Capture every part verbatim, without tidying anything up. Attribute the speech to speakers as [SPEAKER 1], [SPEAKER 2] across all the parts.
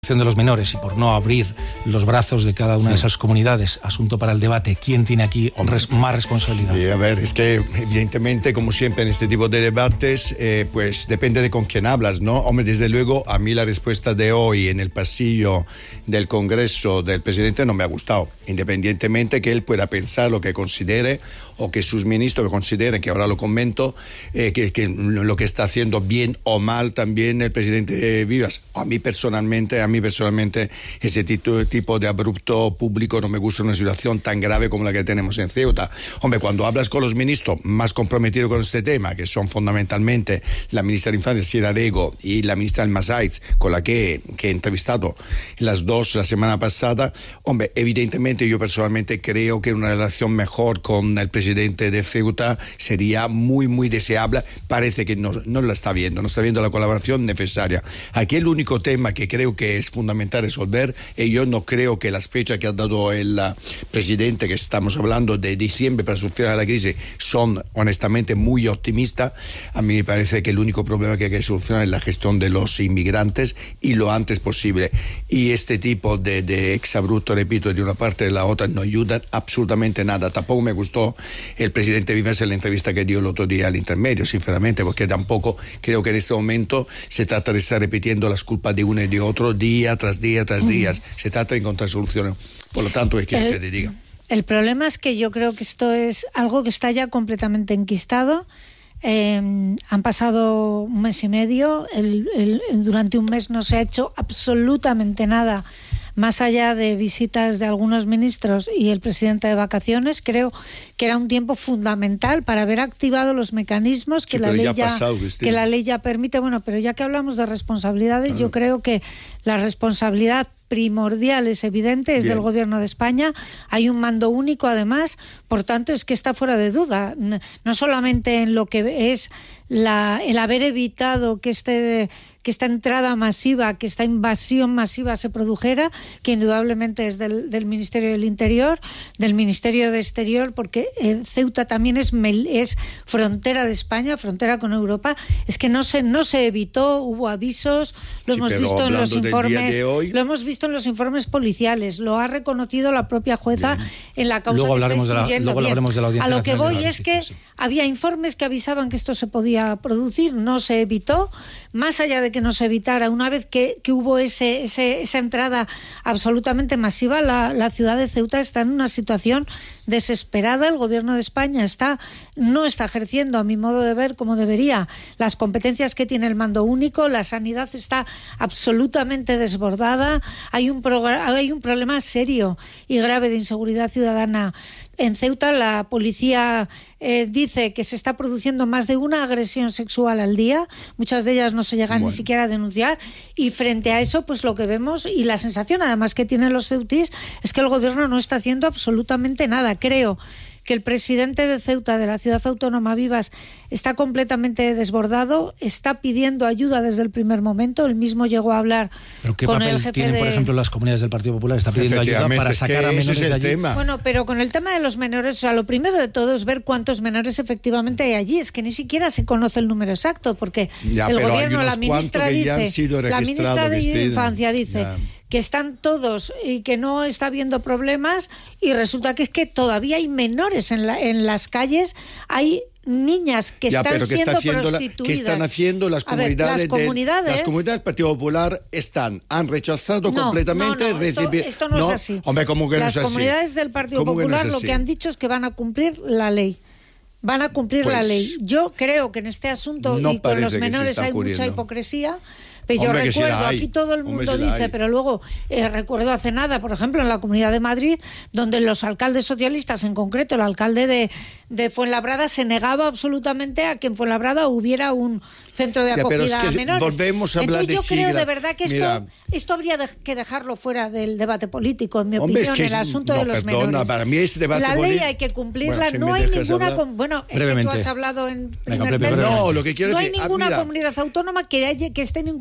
[SPEAKER 1] de los menores y por no abrir los brazos de cada una de esas comunidades, asunto para el debate, ¿quién tiene aquí res- más responsabilidad?
[SPEAKER 2] Sí, a ver, es que evidentemente, como siempre en este tipo de debates, eh, pues depende de con quién hablas, ¿no? Hombre, desde luego, a mí la respuesta de hoy en el pasillo del Congreso del presidente no me ha gustado, independientemente que él pueda pensar lo que considere o que sus ministros consideren, que ahora lo comento, eh, que, que lo que está haciendo bien o mal también el presidente Vivas. A mí personalmente, a mí personalmente ese tipo, tipo de abrupto público no me gusta en una situación tan grave como la que tenemos en Ceuta. Hombre, cuando hablas con los ministros más comprometidos con este tema, que son fundamentalmente la ministra de Infancia, Sierra Rego, y la ministra del Masaitz, con la que, que he entrevistado las dos la semana pasada, hombre, evidentemente yo personalmente creo que una relación mejor con el presidente de Ceuta sería muy, muy deseable. Parece que no, no la está viendo, no está viendo la colaboración necesaria. Aquí el único tema que creo que es fundamental resolver, y yo no creo que las fechas que ha dado el uh, presidente, que estamos hablando de diciembre para solucionar la crisis, son honestamente muy optimistas. A mí me parece que el único problema que hay que solucionar es la gestión de los inmigrantes y lo antes posible. Y este tipo de, de exabrupto, repito, de una parte y de la otra no ayudan absolutamente nada. Tampoco me gustó el presidente Vivas en la entrevista que dio el otro día al intermedio, sinceramente, porque tampoco creo que en este momento se trata de estar repitiendo las culpas de uno y de otro día tras día tras día. Se trata de encontrar soluciones. Por lo tanto, ¿qué quieres que te diga?
[SPEAKER 3] El problema es que yo creo que esto es algo que está ya completamente enquistado. Eh, han pasado un mes y medio, el, el, durante un mes no se ha hecho absolutamente nada más allá de visitas de algunos ministros y el presidente de vacaciones. Creo que era un tiempo fundamental para haber activado los mecanismos que, sí, la, ley ya, ya pasado, que la ley ya permite. Bueno, pero ya que hablamos de responsabilidades, ah. yo creo que la responsabilidad primordial es evidente, es Bien. del Gobierno de España. Hay un mando único, además, por tanto, es que está fuera de duda. No solamente en lo que es la, el haber evitado que este que esta entrada masiva, que esta invasión masiva se produjera, que indudablemente es del, del Ministerio del Interior, del Ministerio de Exterior, porque eh, Ceuta también es, es frontera de España, frontera con Europa. Es que no se, no se evitó, hubo avisos, lo sí, hemos visto en los informes, hoy... lo hemos visto en los informes policiales, lo ha reconocido la propia jueza Bien. en la causa
[SPEAKER 1] luego
[SPEAKER 3] que
[SPEAKER 1] hablaremos
[SPEAKER 3] está instruyendo.
[SPEAKER 1] De la, luego hablaremos de la Audiencia
[SPEAKER 3] A lo que
[SPEAKER 1] Nacional
[SPEAKER 3] voy es que sí. había informes que avisaban que esto se podía producir, no se evitó. Más allá de que no se evitara, una vez que, que hubo ese, ese, esa entrada absolutamente masiva, la, la ciudad de Ceuta está en una situación desesperada. El Gobierno de España está no está ejerciendo, a mi modo de ver, como debería, las competencias que tiene el mando único. La sanidad está absolutamente desbordada. Hay un, progr- hay un problema serio y grave de inseguridad ciudadana en Ceuta. La policía eh, dice que se está produciendo más de una agresión sexual al día. Muchas de ellas no se llegan bueno. ni siquiera a denunciar. Y frente a eso, pues lo que vemos y la sensación, además, que tienen los ceutíes es que el gobierno no está haciendo absolutamente nada. Creo que el presidente de Ceuta, de la ciudad autónoma Vivas, está completamente desbordado, está pidiendo ayuda desde el primer momento. Él mismo llegó a hablar
[SPEAKER 1] ¿Pero qué
[SPEAKER 3] con
[SPEAKER 1] papel
[SPEAKER 3] el jefe
[SPEAKER 1] tienen,
[SPEAKER 3] de...
[SPEAKER 1] por ejemplo, las comunidades del Partido Popular? Está pidiendo ayuda para sacar a menores de allí.
[SPEAKER 2] Tema.
[SPEAKER 3] Bueno, pero con el tema de los menores, o sea, lo primero de todo es ver cuántos menores efectivamente hay allí. Es que ni siquiera se conoce el número exacto, porque
[SPEAKER 2] ya,
[SPEAKER 3] el gobierno, la ministra dice, la ministra de Infancia dice... Ya. que están todos y que no está habiendo problemas, y resulta que es que todavía hay menores en, la, en las calles, hay niñas que
[SPEAKER 2] ya,
[SPEAKER 3] están
[SPEAKER 2] pero que
[SPEAKER 3] siendo
[SPEAKER 2] está
[SPEAKER 3] prostituidas.
[SPEAKER 2] La, ¿Qué están haciendo las comunidades?
[SPEAKER 3] Ver, las,
[SPEAKER 2] de,
[SPEAKER 3] comunidades
[SPEAKER 2] las comunidades del Partido Popular están, han rechazado
[SPEAKER 3] no,
[SPEAKER 2] completamente
[SPEAKER 3] no, no,
[SPEAKER 2] recibir...
[SPEAKER 3] Esto, esto no, no es así.
[SPEAKER 2] Hombre, ¿cómo que
[SPEAKER 3] las
[SPEAKER 2] no es así?
[SPEAKER 3] Las comunidades del Partido Popular no lo que han dicho es que van a cumplir la ley. Van a cumplir pues, la ley. Yo creo que en este asunto
[SPEAKER 2] no
[SPEAKER 3] y con los menores hay
[SPEAKER 2] ocurriendo.
[SPEAKER 3] mucha hipocresía. Pero yo
[SPEAKER 2] Hombre,
[SPEAKER 3] recuerdo,
[SPEAKER 2] si
[SPEAKER 3] aquí todo el mundo
[SPEAKER 2] Hombre, si
[SPEAKER 3] dice, pero luego eh, recuerdo hace nada, por ejemplo, en la Comunidad de Madrid, donde los alcaldes socialistas, en concreto el alcalde de, de Fuenlabrada, se negaba absolutamente a que en Fuenlabrada hubiera un centro de acogida
[SPEAKER 2] ya, pero es que
[SPEAKER 3] a menores.
[SPEAKER 2] Volvemos a hablar
[SPEAKER 3] Entonces,
[SPEAKER 2] de
[SPEAKER 3] yo creo
[SPEAKER 2] sigla.
[SPEAKER 3] de verdad que esto, esto habría de, que dejarlo fuera del debate político, en mi
[SPEAKER 2] Hombre,
[SPEAKER 3] opinión,
[SPEAKER 2] es que es,
[SPEAKER 3] el asunto
[SPEAKER 2] no,
[SPEAKER 3] de los
[SPEAKER 2] perdona,
[SPEAKER 3] menores.
[SPEAKER 2] Para mí es debate
[SPEAKER 3] la ley
[SPEAKER 2] político.
[SPEAKER 3] hay que cumplirla,
[SPEAKER 2] bueno, si
[SPEAKER 3] no hay ninguna... Com- bueno, es
[SPEAKER 1] brevemente.
[SPEAKER 3] que tú has hablado en
[SPEAKER 1] Venga,
[SPEAKER 3] primer término.
[SPEAKER 2] No, lo que quiero
[SPEAKER 3] no
[SPEAKER 2] decir,
[SPEAKER 3] hay ninguna
[SPEAKER 2] ah, mira,
[SPEAKER 3] comunidad autónoma que, haya, que esté en incumplimiento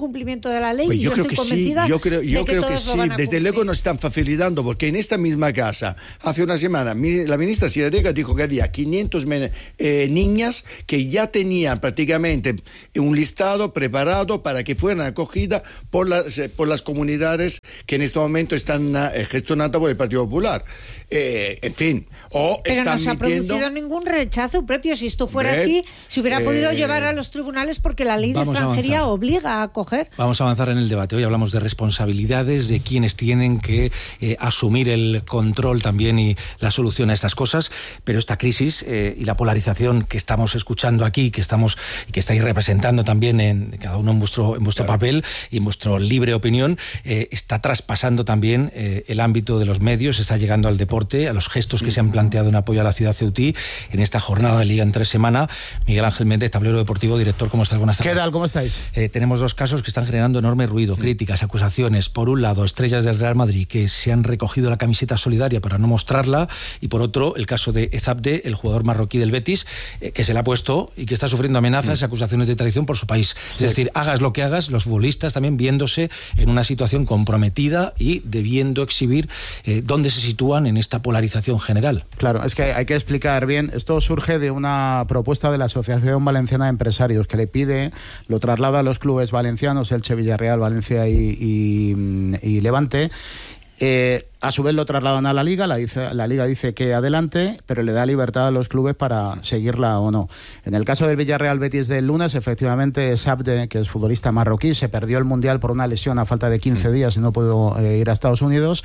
[SPEAKER 3] cumplimiento de la ley,
[SPEAKER 2] pues
[SPEAKER 3] y
[SPEAKER 2] yo,
[SPEAKER 3] yo
[SPEAKER 2] creo
[SPEAKER 3] estoy
[SPEAKER 2] que
[SPEAKER 3] convencida
[SPEAKER 2] sí, yo creo, yo
[SPEAKER 3] de que
[SPEAKER 2] creo
[SPEAKER 3] todos
[SPEAKER 2] que
[SPEAKER 3] lo
[SPEAKER 2] sí,
[SPEAKER 3] van a
[SPEAKER 2] desde
[SPEAKER 3] cumplir.
[SPEAKER 2] luego nos están facilitando, porque en esta misma casa, hace una semana, la ministra Siradega dijo que había quinientas eh, niñas que ya tenían prácticamente un listado preparado para que fueran acogidas por las, eh, por las comunidades que en este momento están eh, gestionadas por el Partido Popular. Eh, en fin, o
[SPEAKER 3] pero
[SPEAKER 2] están
[SPEAKER 3] no se ha
[SPEAKER 2] mintiendo.
[SPEAKER 3] producido ningún rechazo propio. Si esto fuera
[SPEAKER 2] Hombre,
[SPEAKER 3] así, se hubiera
[SPEAKER 2] eh,
[SPEAKER 3] podido llevar a los tribunales, porque la ley de extranjería obliga a acoger.
[SPEAKER 1] Vamos a avanzar en el debate. Hoy hablamos de responsabilidades, de quienes tienen que eh, asumir el control también y la solución a estas cosas, pero esta crisis eh, y la polarización que estamos escuchando aquí, que estamos que estáis representando también en cada uno en vuestro en vuestro claro. papel y en vuestra libre opinión, eh, está traspasando también eh, el ámbito de los medios, está llegando al deporte, a los gestos que se han planteado en apoyo a la ciudad ceutí en esta jornada de Liga en tres semanas. Miguel Ángel Méndez, tablero deportivo, director, ¿cómo estás? Buenas tardes.
[SPEAKER 4] ¿Qué tal? ¿Cómo estáis?
[SPEAKER 1] Eh, tenemos dos casos que están generando enorme ruido, sí. críticas, acusaciones. Por un lado, estrellas del Real Madrid que se han recogido la camiseta solidaria para no mostrarla, y por otro, el caso de Ezabde, el jugador marroquí del Betis, eh, que se la ha puesto y que está sufriendo amenazas y acusaciones de traición por su país. Sí. Es decir, hagas lo que hagas, los futbolistas también viéndose en una situación comprometida y debiendo exhibir eh, dónde se sitúan en esta polarización general.
[SPEAKER 4] Claro, es que hay que explicar bien. Esto surge de una propuesta de la Asociación Valenciana de Empresarios, que le pide, lo traslada a los clubes valencianos, Elche, Villarreal, Valencia y, y, y Levante. Eh, a su vez lo trasladan a la Liga, la, dice, la Liga dice que adelante, pero le da libertad a los clubes para seguirla o no. En el caso del Villarreal Betis del lunes, efectivamente, Sabde, que es futbolista marroquí, se perdió el Mundial por una lesión a falta de quince días y no pudo eh, ir a Estados Unidos.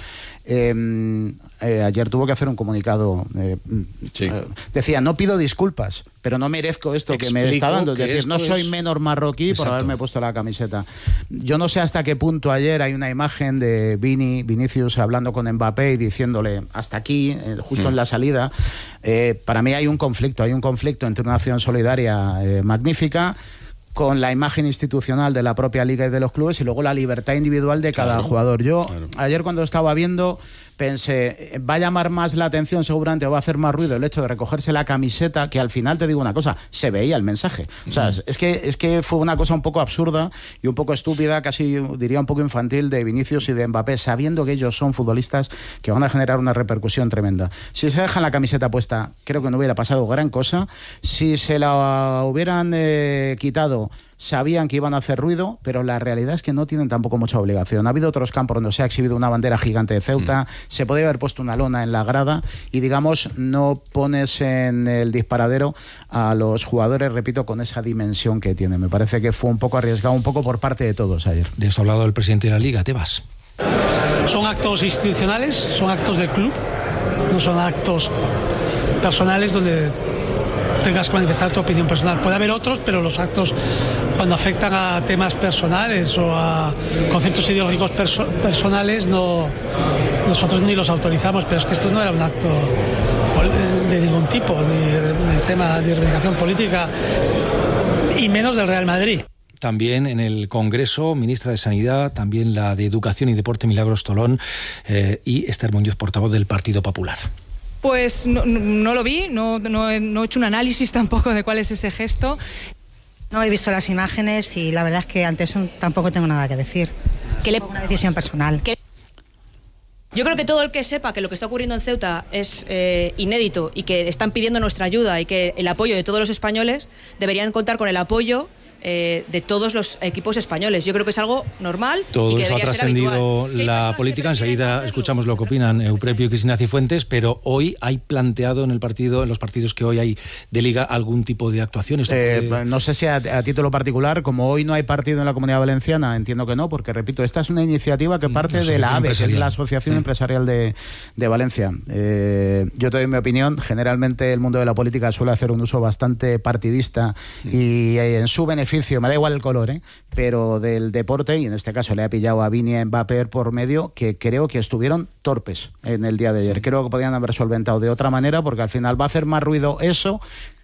[SPEAKER 4] Eh, eh, ayer tuvo que hacer un comunicado. Eh, sí. eh, decía, no pido disculpas, pero no merezco esto Explico que me está dando. Es decir, no soy es... menor marroquí Exacto. por haberme puesto la camiseta. Yo no sé hasta qué punto ayer hay una imagen de Vini, Vinicius hablando con Mbappé y diciéndole hasta aquí, eh, justo mm. en la salida. Eh, para mí hay un conflicto, hay un conflicto entre una acción solidaria eh, magnífica con la imagen institucional de la propia liga y de los clubes, y luego la libertad individual de cada claro, jugador. Yo claro. ayer cuando estaba viendo pensé, va a llamar más la atención seguramente, o va a hacer más ruido el hecho de recogerse la camiseta, que al final, te digo una cosa, se veía el mensaje. O sea, mm. es que es que fue una cosa un poco absurda y un poco estúpida, casi diría un poco infantil, de Vinicius y de Mbappé, sabiendo que ellos son futbolistas que van a generar una repercusión tremenda. Si se dejan la camiseta puesta, creo que no hubiera pasado gran cosa. Si se la hubieran eh, quitado, sabían que iban a hacer ruido, pero la realidad es que no tienen tampoco mucha obligación. Ha habido otros campos donde se ha exhibido una bandera gigante de Ceuta, mm. se podría haber puesto una lona en la grada y, digamos, no pones en el disparadero a los jugadores, repito, con esa dimensión que tienen. Me parece que fue un poco arriesgado, un poco por parte de todos ayer.
[SPEAKER 1] De esto ha hablado el presidente de la Liga, Tebas.
[SPEAKER 5] Son actos institucionales, son actos del club, no son actos personales donde tengas que manifestar tu opinión personal. Puede haber otros, pero los actos, cuando afectan a temas personales o a conceptos ideológicos perso- personales, no, nosotros ni los autorizamos. Pero es que esto no era un acto de ningún tipo, ni del tema de reivindicación política, y menos del Real Madrid.
[SPEAKER 1] También en el Congreso, ministra de Sanidad, también la de Educación y Deporte, Milagros Tolón, eh, y Esther Muñoz, portavoz del Partido Popular.
[SPEAKER 6] Pues no, no lo vi, no, no, no he hecho un análisis tampoco de cuál es ese gesto.
[SPEAKER 7] No he visto las imágenes y la verdad es que ante eso tampoco tengo nada que decir.
[SPEAKER 6] ¿Qué le...
[SPEAKER 7] Una decisión personal.
[SPEAKER 6] ¿Qué... Yo creo que todo el que sepa que lo que está ocurriendo en Ceuta es eh, inédito y que están pidiendo nuestra ayuda y que el apoyo de todos los españoles, deberían contar con el apoyo Eh, de todos los equipos españoles. Yo creo que es algo normal.
[SPEAKER 1] Todo
[SPEAKER 6] y que
[SPEAKER 1] eso ha trascendido la política. Enseguida escuchamos lo que opinan Euprepio y Cristina Cifuentes, pero hoy hay planteado en el partido, en los partidos que hoy hay de Liga, algún tipo de actuación.
[SPEAKER 4] Eh,
[SPEAKER 1] puede...
[SPEAKER 4] No sé si a, a título particular, como hoy no hay partido en la Comunidad Valenciana, entiendo que no, porque repito, esta es una iniciativa que parte de la A B E, que es la Asociación sí. Empresarial de, de Valencia. Eh, yo te doy mi opinión. Generalmente el mundo de la política suele hacer un uso bastante partidista sí. y eh, en su beneficio, me da igual el color, ¿eh? pero del deporte, y en este caso le ha pillado a Vini y a Mbappé por medio, que creo que estuvieron torpes en el día de ayer. Sí. Creo que podían haber solventado de otra manera, porque al final va a hacer más ruido eso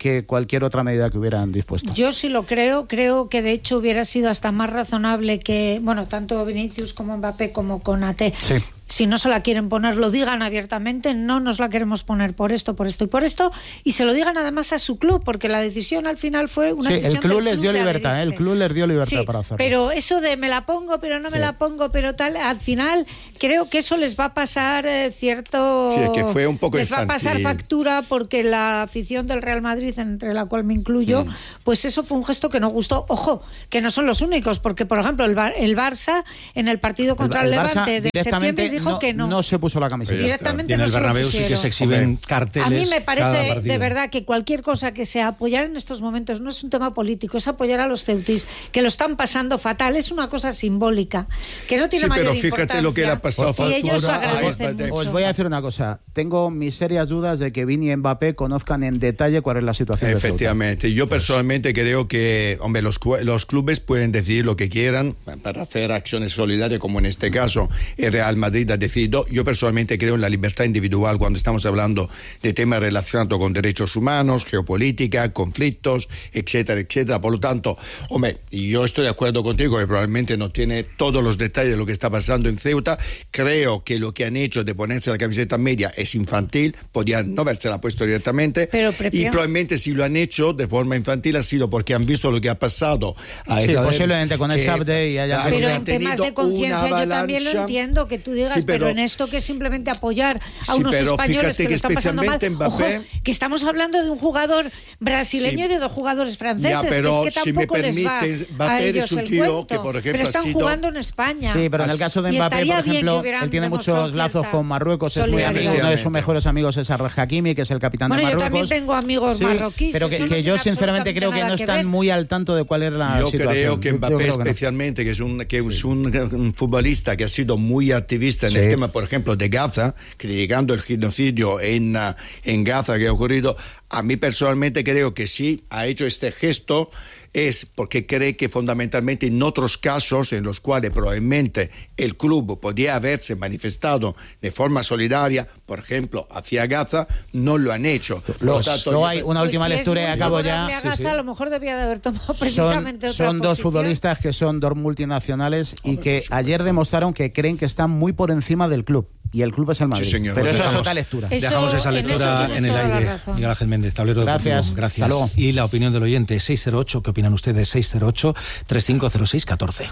[SPEAKER 4] que cualquier otra medida que hubieran dispuesto.
[SPEAKER 3] Yo sí lo creo, creo que de hecho hubiera sido hasta más razonable que, bueno, tanto Vinicius como Mbappé como Konaté, sí. si no se la quieren poner, lo digan abiertamente, no nos la queremos poner por esto, por esto y por esto, y se lo digan además a su club, porque la decisión al final fue una
[SPEAKER 4] sí,
[SPEAKER 3] decisión
[SPEAKER 4] el club
[SPEAKER 3] del
[SPEAKER 4] les
[SPEAKER 3] club
[SPEAKER 4] dio
[SPEAKER 3] de
[SPEAKER 4] libertad,
[SPEAKER 3] adherirse.
[SPEAKER 4] el club les dio libertad
[SPEAKER 3] sí,
[SPEAKER 4] para hacerlo.
[SPEAKER 3] Pero eso de me la pongo, pero no me sí. la pongo, pero tal, al final creo que eso les va a pasar eh, cierto...
[SPEAKER 2] Sí, que fue un poco
[SPEAKER 3] les
[SPEAKER 2] infantil.
[SPEAKER 3] va a pasar factura, porque la afición del Real Madrid, entre la cual me incluyo, mm. pues eso fue un gesto que no gustó. Ojo, que no son los únicos, porque por ejemplo el, Bar- el Barça en el partido contra el, el Levante de septiembre dijo
[SPEAKER 4] no,
[SPEAKER 3] que no.
[SPEAKER 4] No se puso la camiseta.
[SPEAKER 3] Directamente
[SPEAKER 1] y en
[SPEAKER 3] no
[SPEAKER 1] el Bernabéu sí que se exhiben Hombre. carteles.
[SPEAKER 3] A mí me parece de verdad que cualquier cosa que sea apoyar en estos momentos no es un tema político, es apoyar a los ceutis que lo están pasando fatal, es una cosa simbólica que no tiene
[SPEAKER 2] sí,
[SPEAKER 3] mayor
[SPEAKER 2] pero fíjate
[SPEAKER 3] importancia.
[SPEAKER 2] lo que le ha pasado
[SPEAKER 3] y ellos agradecen mucho.
[SPEAKER 4] Os voy a decir una cosa, tengo mis serias dudas de que Vini y Mbappé conozcan en detalle cuál es la situación.
[SPEAKER 2] Efectivamente,
[SPEAKER 4] de
[SPEAKER 2] yo personalmente creo que, hombre, los, los clubes pueden decidir lo que quieran para hacer acciones solidarias, como en este caso el Real Madrid ha decidido. Yo personalmente creo en la libertad individual cuando estamos hablando de temas relacionados con derechos humanos, geopolítica, conflictos, etcétera, etcétera. Por lo tanto, hombre, yo estoy de acuerdo contigo que probablemente no tiene todos los detalles de lo que está pasando en Ceuta. Creo que lo que han hecho de ponerse la camiseta media es infantil, podían no haberse la puesto directamente.
[SPEAKER 3] Pero
[SPEAKER 2] y probablemente si lo han hecho de forma infantil ha sido porque han visto lo que ha pasado. A
[SPEAKER 4] sí, posiblemente con ese update y haya...
[SPEAKER 3] Pero en temas de conciencia yo también lo entiendo, que tú digas, sí, pero, pero en esto que es simplemente apoyar a unos sí, españoles que, que lo están pasando mal.
[SPEAKER 2] Mbappé,
[SPEAKER 3] Ojo, que estamos hablando de un jugador brasileño sí, y de dos jugadores franceses,
[SPEAKER 2] ya, pero
[SPEAKER 3] que es que tampoco
[SPEAKER 2] si me
[SPEAKER 3] les va
[SPEAKER 2] Mbappé
[SPEAKER 3] a ellos
[SPEAKER 2] es un
[SPEAKER 3] el
[SPEAKER 2] tío
[SPEAKER 3] cuento,
[SPEAKER 2] que, por ejemplo,
[SPEAKER 3] pero están
[SPEAKER 2] sido...
[SPEAKER 3] jugando en España.
[SPEAKER 4] Sí, pero en el caso de Mbappé, por ejemplo, él tiene muchos lazos con Marruecos, es muy amigo, uno de sus mejores amigos es Arraj Hakimi, que es el capitán
[SPEAKER 3] bueno,
[SPEAKER 4] de Marruecos.
[SPEAKER 3] Bueno, yo también tengo amigos
[SPEAKER 4] sí,
[SPEAKER 3] marroquíes.
[SPEAKER 4] Pero que, que no yo sinceramente creo que no están que muy al tanto de cuál es la
[SPEAKER 2] yo
[SPEAKER 4] situación.
[SPEAKER 2] Creo que Mbappé, yo creo que no. especialmente, que es un que es un, un futbolista que ha sido muy activista en sí. el tema, por ejemplo, de Gaza, criticando el genocidio en, uh, en Gaza que ha ocurrido. A mí personalmente creo que sí ha hecho este gesto es porque cree que fundamentalmente en otros casos en los cuales probablemente el club podía haberse manifestado de forma solidaria, por ejemplo, hacia Gaza, no lo han hecho.
[SPEAKER 4] Los, tanto, no hay una última pues si lectura y acabo ya.
[SPEAKER 3] A Gaza, sí, sí. A lo mejor debía de haber tomado precisamente
[SPEAKER 4] son,
[SPEAKER 3] otra
[SPEAKER 4] Son dos
[SPEAKER 3] posición.
[SPEAKER 4] futbolistas que son dos multinacionales y que ayer demostraron que creen que están muy por encima del club. Y el club es el Madrid.
[SPEAKER 2] Sí, señor.
[SPEAKER 4] Pero
[SPEAKER 2] pues
[SPEAKER 4] eso
[SPEAKER 2] dejamos,
[SPEAKER 4] es otra lectura.
[SPEAKER 3] Eso,
[SPEAKER 1] dejamos esa lectura
[SPEAKER 3] en,
[SPEAKER 1] en el aire. Miguel Ángel Méndez, tablero
[SPEAKER 4] Gracias.
[SPEAKER 1] deportivo. Gracias. Y la opinión del oyente, seis cero ocho, ¿qué opinan ustedes? seis cero ocho, tres cinco cero seis, uno cuatro.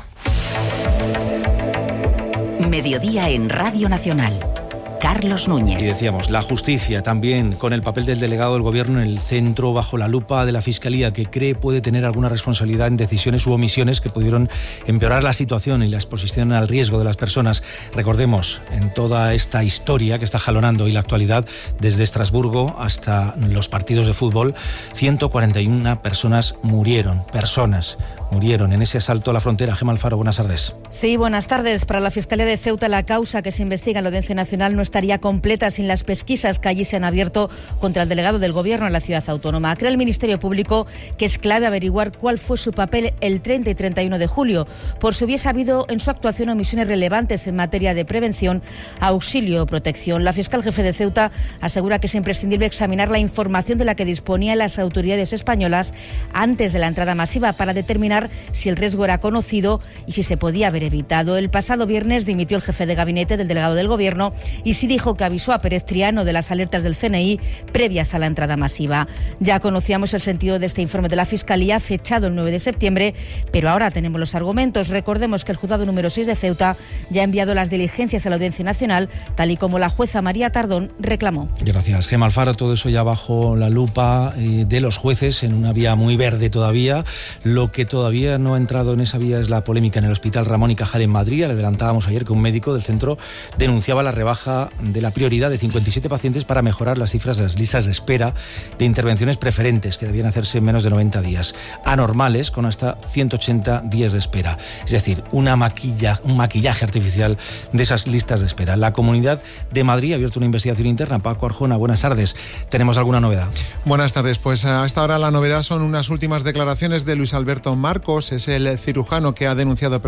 [SPEAKER 8] Mediodía en Radio Nacional. Carlos Núñez.
[SPEAKER 1] Y decíamos, la justicia también, con el papel del delegado del gobierno en el centro, bajo la lupa de la Fiscalía, que cree puede tener alguna responsabilidad en decisiones u omisiones que pudieron empeorar la situación y la exposición al riesgo de las personas. Recordemos, en toda esta historia que está jalonando hoy la actualidad, desde Estrasburgo hasta los partidos de fútbol, ciento cuarenta y una personas murieron, personas murieron en ese asalto a la frontera. Gemma Alfaro, buenas tardes.
[SPEAKER 9] Sí, buenas tardes. Para la Fiscalía de Ceuta, la causa que se investiga en la Audiencia Nacional no estaría completa sin las pesquisas que allí se han abierto contra el delegado del Gobierno en la ciudad autónoma. Cree el Ministerio Público que es clave averiguar cuál fue su papel el treinta y treinta y uno de julio, por si hubiese habido en su actuación omisiones relevantes en materia de prevención, auxilio o protección. La fiscal jefe de Ceuta asegura que es imprescindible examinar la información de la que disponían las autoridades españolas antes de la entrada masiva para determinar si el riesgo era conocido y si se podía haber evitado. El pasado viernes dimitió el jefe de gabinete del delegado del Gobierno y sí dijo que avisó a Pérez Triano de las alertas del C N I previas a la entrada masiva. Ya conocíamos el sentido de este informe de la Fiscalía, fechado el nueve de septiembre, pero ahora tenemos los argumentos. Recordemos que el juzgado número seis de Ceuta ya ha enviado las diligencias a la Audiencia Nacional, tal y como la jueza María Tardón reclamó.
[SPEAKER 1] Gracias, Gemma Alfaro. Todo eso ya bajo la lupa de los jueces, en una vía muy verde todavía. Lo que todavía no ha entrado en esa vía es la polémica en el Hospital Ramón y Cajal en Madrid. Le adelantábamos ayer que un médico del centro denunciaba la rebaja de la prioridad de cincuenta y siete pacientes para mejorar las cifras de las listas de espera de intervenciones preferentes que debían hacerse en menos de noventa días, anormales con hasta ciento ochenta días de espera. Es decir, una maquilla, un maquillaje artificial de esas listas de espera. La Comunidad de Madrid ha abierto una investigación interna. Paco Arjona, buenas tardes. ¿Tenemos alguna novedad?
[SPEAKER 10] Buenas tardes. Pues a esta hora la novedad son unas últimas declaraciones de Luis Alberto Marcos. Es el cirujano que ha denunciado precisamente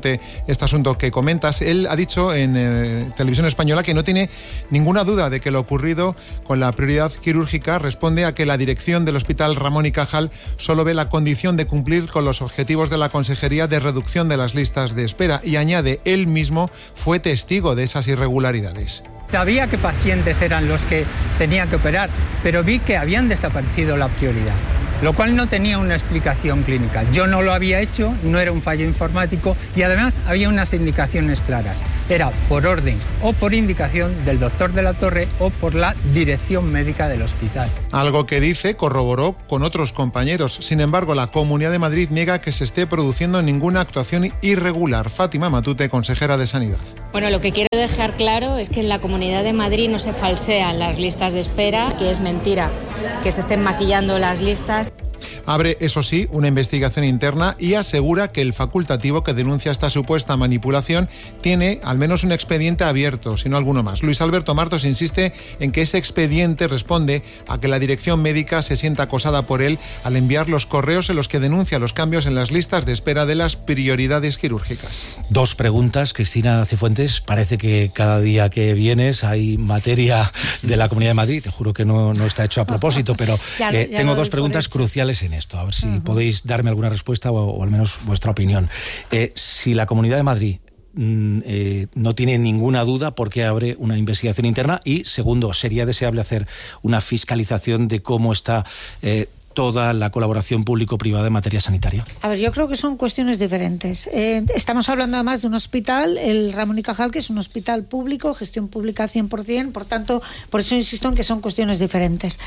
[SPEAKER 10] precisamente este asunto que comentas. Él ha dicho en eh, Televisión Española que no tiene ninguna duda de que lo ocurrido con la prioridad quirúrgica responde a que la dirección del Hospital Ramón y Cajal solo ve la condición de cumplir con los objetivos de la Consejería de reducción de las listas de espera, y añade, él mismo fue testigo de esas irregularidades.
[SPEAKER 11] Sabía que pacientes eran los que tenían que operar, pero vi que habían desaparecido la prioridad, lo cual no tenía una explicación clínica. Yo no lo había hecho, no era un fallo informático y además había unas indicaciones claras. Era por orden o por indicación del doctor de la Torre o por la dirección médica del hospital.
[SPEAKER 10] Algo que dice corroboró con otros compañeros. Sin embargo, la Comunidad de Madrid niega que se esté produciendo ninguna actuación irregular. Fátima Matute, consejera de Sanidad.
[SPEAKER 12] Bueno, lo que quiero dejar claro es que en la Comunidad de Madrid no se falsean las listas de espera, que es mentira que se estén maquillando las listas.
[SPEAKER 10] Abre, eso sí, una investigación interna y asegura que el facultativo que denuncia esta supuesta manipulación tiene al menos un expediente abierto, si no alguno más. Luis Alberto Martos insiste en que ese expediente responde a que la dirección médica se sienta acosada por él al enviar los correos en los que denuncia los cambios en las listas de espera de las prioridades quirúrgicas.
[SPEAKER 1] Dos preguntas, Cristina Cifuentes. Parece que cada día que vienes hay materia de la Comunidad de Madrid. Te juro que no, no está hecho a propósito, pero
[SPEAKER 3] ya,
[SPEAKER 1] eh,
[SPEAKER 3] ya
[SPEAKER 1] tengo dos preguntas cruciales en esto, a ver si uh-huh. podéis darme alguna respuesta o, o al menos vuestra opinión. Eh, si la Comunidad de Madrid mm, eh, no tiene ninguna duda, ¿por qué abre una investigación interna? Y segundo, ¿sería deseable hacer una fiscalización de cómo está eh, toda la colaboración público-privada en materia sanitaria?
[SPEAKER 3] A ver, yo creo que son cuestiones diferentes. Eh, estamos hablando además de un hospital, el Ramón y Cajal, que es un hospital público, gestión pública cien por ciento, por tanto, por eso insisto en que son cuestiones diferentes.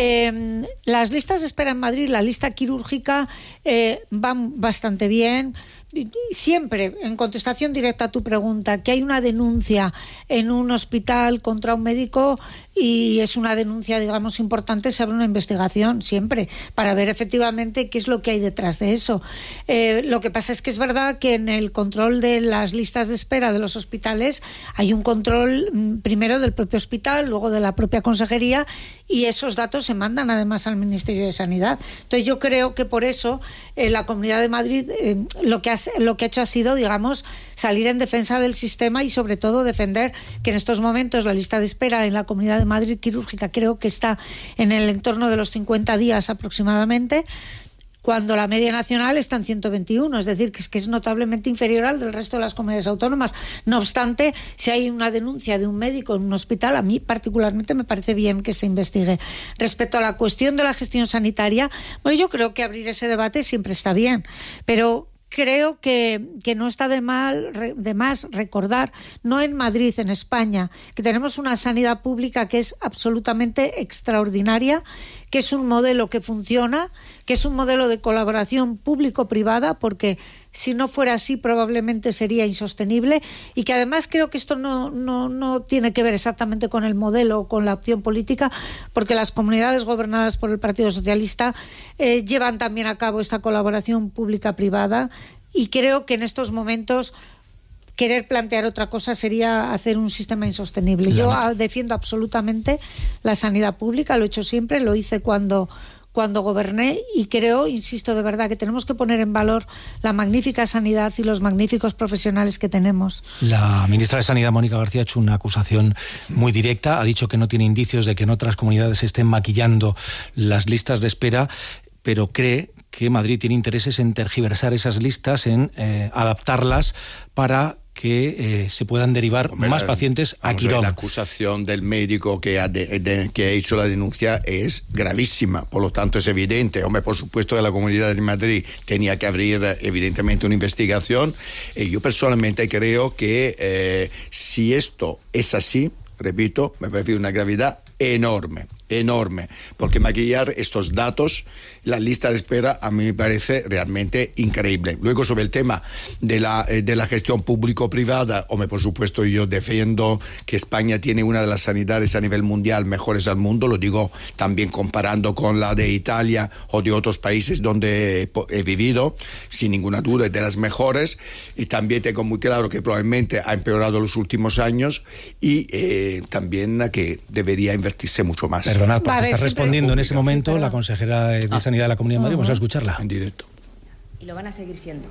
[SPEAKER 3] Eh, las listas de espera en Madrid, la lista quirúrgica, eh, van bastante bien. Siempre, en contestación directa a tu pregunta, que hay una denuncia en un hospital contra un médico y es una denuncia, digamos, importante, se abre una investigación siempre para ver efectivamente qué es lo que hay detrás de eso. Eh, lo que pasa es que es verdad que en el control de las listas de espera de los hospitales hay un control primero del propio hospital, luego de la propia consejería, y esos datos se mandan además al Ministerio de Sanidad. Entonces yo creo que por eso eh, la Comunidad de Madrid eh, lo que ha lo que ha hecho ha sido, digamos, salir en defensa del sistema y sobre todo defender que en estos momentos la lista de espera en la Comunidad de Madrid quirúrgica creo que está en el entorno de los cincuenta días aproximadamente, cuando la media nacional está en ciento veintiuno, es decir, que es, que es notablemente inferior al del resto de las comunidades autónomas. No obstante, si hay una denuncia de un médico en un hospital, a mí particularmente me parece bien que se investigue. Respecto a la cuestión de la gestión sanitaria, bueno, yo creo que abrir ese debate siempre está bien, pero creo que, que no está de, mal, de más recordar, no en Madrid, en España, que tenemos una sanidad pública que es absolutamente extraordinaria, que es un modelo que funciona, que es un modelo de colaboración público-privada, porque si no fuera así probablemente sería insostenible, y que además creo que esto no, no, no tiene que ver exactamente con el modelo o con la opción política, porque las comunidades gobernadas por el Partido Socialista eh, llevan también a cabo esta colaboración pública-privada, y creo que en estos momentos querer plantear otra cosa sería hacer un sistema insostenible. Yo defiendo absolutamente la sanidad pública, lo he hecho siempre, lo hice cuando cuando goberné, y creo, insisto de verdad, que tenemos que poner en valor la magnífica sanidad y los magníficos profesionales que tenemos.
[SPEAKER 1] La ministra de Sanidad, Mónica García, ha hecho una acusación muy directa, ha dicho que no tiene indicios de que en otras comunidades se estén maquillando las listas de espera, pero cree que Madrid tiene intereses en tergiversar esas listas, en eh, adaptarlas para que eh, se puedan derivar Hombre, más pacientes a Quirón.
[SPEAKER 2] La acusación del médico que ha, de, de, que ha hecho la denuncia es gravísima, por lo tanto es evidente. Hombre, por supuesto que la Comunidad de Madrid tenía que abrir evidentemente una investigación, y yo personalmente creo que eh, si esto es así, repito, me parece una gravedad enorme, enorme, porque maquillar estos datos, la lista de espera, a mí me parece realmente increíble. Luego, sobre el tema de la, eh, de la gestión público-privada, hombre, por supuesto yo defiendo que España tiene una de las sanidades a nivel mundial mejores al mundo, lo digo también comparando con la de Italia o de otros países donde he, he vivido, sin ninguna duda es de las mejores, y también tengo muy claro que probablemente ha empeorado en los últimos años, y eh, también que debería invertirse mucho más.
[SPEAKER 1] Perdonad, porque está respondiendo en ese momento la consejera de ah. Sanidad de la Comunidad de Madrid. Uh-huh. Vamos a escucharla.
[SPEAKER 2] En directo.
[SPEAKER 12] Y lo van a seguir siendo.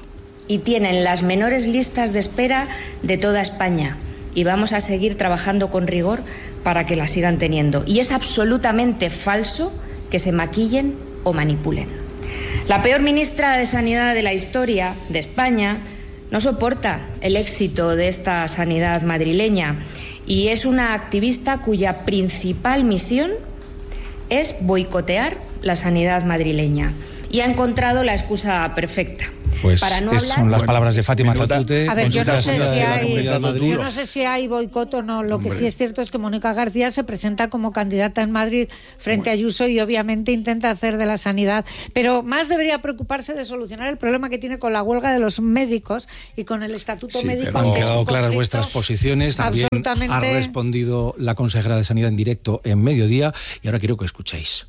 [SPEAKER 12] y tienen las menores listas de espera de toda España. Y vamos a seguir trabajando con rigor para que las sigan teniendo. Y es absolutamente falso que se maquillen o manipulen. La peor ministra de Sanidad de la historia de España no soporta el éxito de esta sanidad madrileña y es una activista cuya principal misión es boicotear la sanidad madrileña. Y ha encontrado la excusa perfecta.
[SPEAKER 1] Pues
[SPEAKER 12] para no
[SPEAKER 1] es,
[SPEAKER 12] hablar...
[SPEAKER 1] son las palabras de Fátima
[SPEAKER 2] Minuta.
[SPEAKER 1] Matute.
[SPEAKER 3] A ver, yo no, sé si hay,
[SPEAKER 1] de Madrid.
[SPEAKER 3] yo no sé si hay boicot o no. Lo
[SPEAKER 2] Hombre.
[SPEAKER 3] que sí es cierto es que Mónica García se presenta como candidata en Madrid frente a Ayuso y obviamente intenta hacer de la sanidad. Pero más debería preocuparse de solucionar el problema que tiene con la huelga de los médicos y con el estatuto
[SPEAKER 2] Sí,
[SPEAKER 3] médico.
[SPEAKER 2] pero-
[SPEAKER 1] Han
[SPEAKER 3] que es un
[SPEAKER 1] quedado claras
[SPEAKER 3] conflicto
[SPEAKER 1] vuestras posiciones. También
[SPEAKER 3] absolutamente-
[SPEAKER 1] ha respondido la consejera de Sanidad en directo en Mediodía y ahora quiero que escuchéis.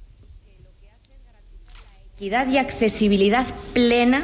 [SPEAKER 12] Equidad y accesibilidad plena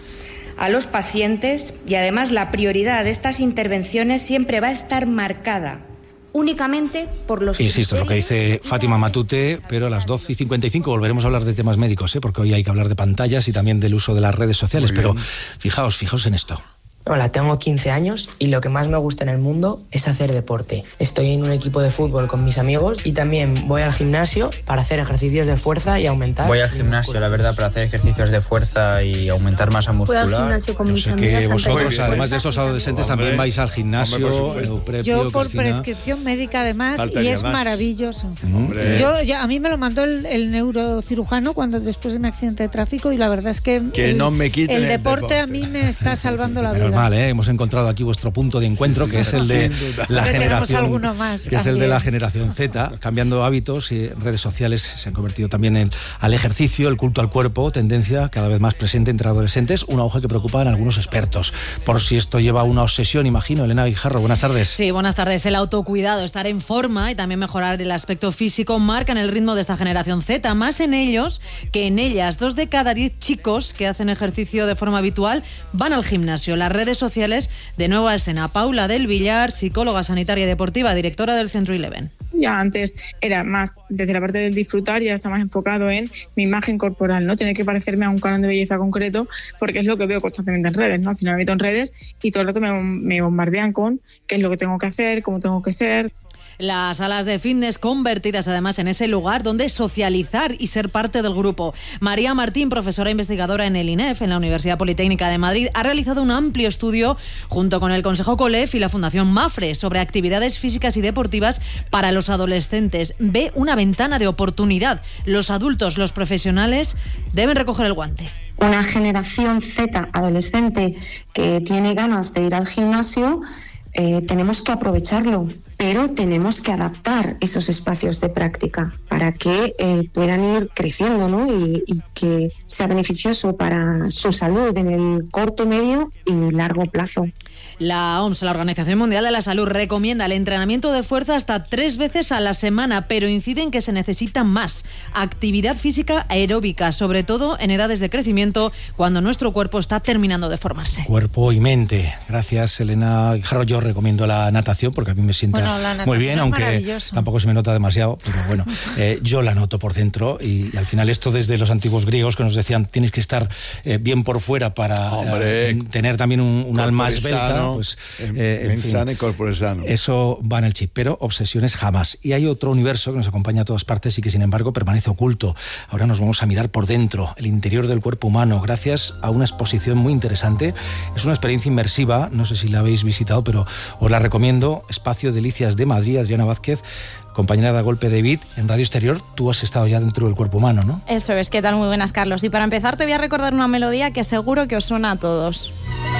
[SPEAKER 12] a los pacientes y además la prioridad de estas intervenciones siempre va a estar marcada únicamente por los
[SPEAKER 1] Insisto, lo que
[SPEAKER 12] criterios
[SPEAKER 1] dice
[SPEAKER 12] y
[SPEAKER 1] Fátima
[SPEAKER 12] la
[SPEAKER 1] Matute, pero a las doce y cincuenta y cinco volveremos a hablar de temas médicos, ¿eh? Porque hoy hay que hablar de pantallas y también del uso de las redes sociales.
[SPEAKER 2] Muy
[SPEAKER 1] Pero
[SPEAKER 2] bien.
[SPEAKER 1] fijaos, fijaos en esto.
[SPEAKER 13] Hola, tengo quince años y lo que más me gusta en el mundo es hacer deporte. Estoy en un equipo de fútbol con mis amigos y también voy al gimnasio para hacer ejercicios de fuerza y aumentar.
[SPEAKER 14] Voy al gimnasio, la verdad, para hacer ejercicios de fuerza y aumentar masa
[SPEAKER 15] Voy al
[SPEAKER 14] muscular.
[SPEAKER 15] gimnasio con
[SPEAKER 1] Yo
[SPEAKER 15] mis
[SPEAKER 1] sé
[SPEAKER 15] amigas.
[SPEAKER 1] que
[SPEAKER 15] antes de
[SPEAKER 1] vosotros,
[SPEAKER 2] bien,
[SPEAKER 1] además de
[SPEAKER 2] pues.
[SPEAKER 1] estos adolescentes,
[SPEAKER 2] Hombre,
[SPEAKER 1] también vais al
[SPEAKER 2] hombre, por
[SPEAKER 1] gimnasio.
[SPEAKER 2] supuesto.
[SPEAKER 1] Euprepio,
[SPEAKER 3] Yo por
[SPEAKER 1] Cristina.
[SPEAKER 3] prescripción médica además,
[SPEAKER 2] Faltaría
[SPEAKER 3] y es
[SPEAKER 2] más.
[SPEAKER 3] maravilloso.
[SPEAKER 2] Hombre.
[SPEAKER 3] Yo, yo- a mí me lo mandó el, el neurocirujano cuando después de mi accidente de tráfico y la verdad es que,
[SPEAKER 2] Que
[SPEAKER 3] el,
[SPEAKER 2] no me quiten
[SPEAKER 3] el
[SPEAKER 2] el
[SPEAKER 3] deporte a
[SPEAKER 2] deporte.
[SPEAKER 3] mí me está salvando la vida.
[SPEAKER 1] Menos mal, ¿eh? Hemos encontrado aquí vuestro punto de encuentro, que es el de
[SPEAKER 2] Sin duda.
[SPEAKER 1] la
[SPEAKER 3] Siempre tenemos
[SPEAKER 1] generación,
[SPEAKER 3] alguno más
[SPEAKER 1] que es el de
[SPEAKER 3] también.
[SPEAKER 1] la generación Z, cambiando hábitos y redes sociales se han convertido también en, al ejercicio, el culto al cuerpo, tendencia cada vez más presente entre adolescentes, una hoja que preocupa en algunos expertos. Por si esto lleva a una obsesión, imagino. Elena Guijarro, buenas tardes.
[SPEAKER 16] Sí, buenas tardes. El autocuidado, estar en forma y también mejorar el aspecto físico marcan el ritmo de esta generación Z, más en ellos que en ellas. Dos de cada diez chicos que hacen ejercicio de forma habitual van al gimnasio. Las redes sociales de Nueva Escena. Paula del Villar, psicóloga sanitaria y deportiva, directora del Centro Eleven.
[SPEAKER 15] Ya antes era más desde la parte del disfrutar, ya está más enfocado en mi imagen corporal, ¿no? Tiene que parecerme a un canon de belleza concreto, porque es lo que veo constantemente en redes, ¿no? Al final me meto en redes y todo el rato me, me bombardean con qué es lo que tengo que hacer, cómo tengo que ser.
[SPEAKER 16] Las salas de fitness convertidas además en ese lugar donde socializar y ser parte del grupo. María Martín, profesora investigadora en el I N E F, en la Universidad Politécnica de Madrid, ha realizado un amplio estudio junto con el Consejo COLEF y la Fundación MAFRE sobre actividades físicas y deportivas para los adolescentes. Ve una ventana de oportunidad. Los adultos, los profesionales, deben recoger el guante.
[SPEAKER 17] Una generación Z adolescente que tiene ganas de ir al gimnasio, eh, tenemos que aprovecharlo, pero tenemos que adaptar esos espacios de práctica para que eh, puedan ir creciendo, ¿no? y, y que sea beneficioso para su salud en el corto, medio y largo plazo.
[SPEAKER 16] La O M S, la Organización Mundial de la Salud, recomienda el entrenamiento de fuerza hasta tres veces a la semana, pero incide en que se necesita más actividad física aeróbica, sobre todo en edades de crecimiento, cuando nuestro cuerpo está terminando de formarse.
[SPEAKER 1] Cuerpo y mente. Gracias, Elena Guijarro. Yo recomiendo la natación porque a mí me sienta
[SPEAKER 3] Bueno, la natación
[SPEAKER 1] muy bien,
[SPEAKER 3] es
[SPEAKER 1] aunque
[SPEAKER 3] maravilloso.
[SPEAKER 1] tampoco se me nota demasiado, pero bueno, eh, yo la noto por dentro y, y al final esto desde los antiguos griegos que nos decían tienes que estar eh, bien por fuera para
[SPEAKER 2] Hombre,
[SPEAKER 1] eh, tener también un, un alma
[SPEAKER 2] corpore
[SPEAKER 1] esbelta.
[SPEAKER 2] sano,
[SPEAKER 1] Pues,
[SPEAKER 2] en-
[SPEAKER 1] eh, en
[SPEAKER 2] mente
[SPEAKER 1] fin,
[SPEAKER 2] sana y corpore sano.
[SPEAKER 1] Eso va en el chip, pero obsesiones jamás. Y hay otro universo que nos acompaña a todas partes y que sin embargo permanece oculto. Ahora nos vamos a mirar por dentro, el interior del cuerpo humano, gracias a una exposición muy interesante. Es una experiencia inmersiva, no sé si la habéis visitado, pero os la recomiendo. Espacio Delicias de Madrid, Adriana Vázquez, compañera de Golpe David, en Radio Exterior. Tú has estado ya dentro del cuerpo humano, ¿no?
[SPEAKER 18] Eso es, ¿qué tal? Muy buenas, Carlos. Y para empezar te voy a recordar una melodía que seguro que os suena a todos.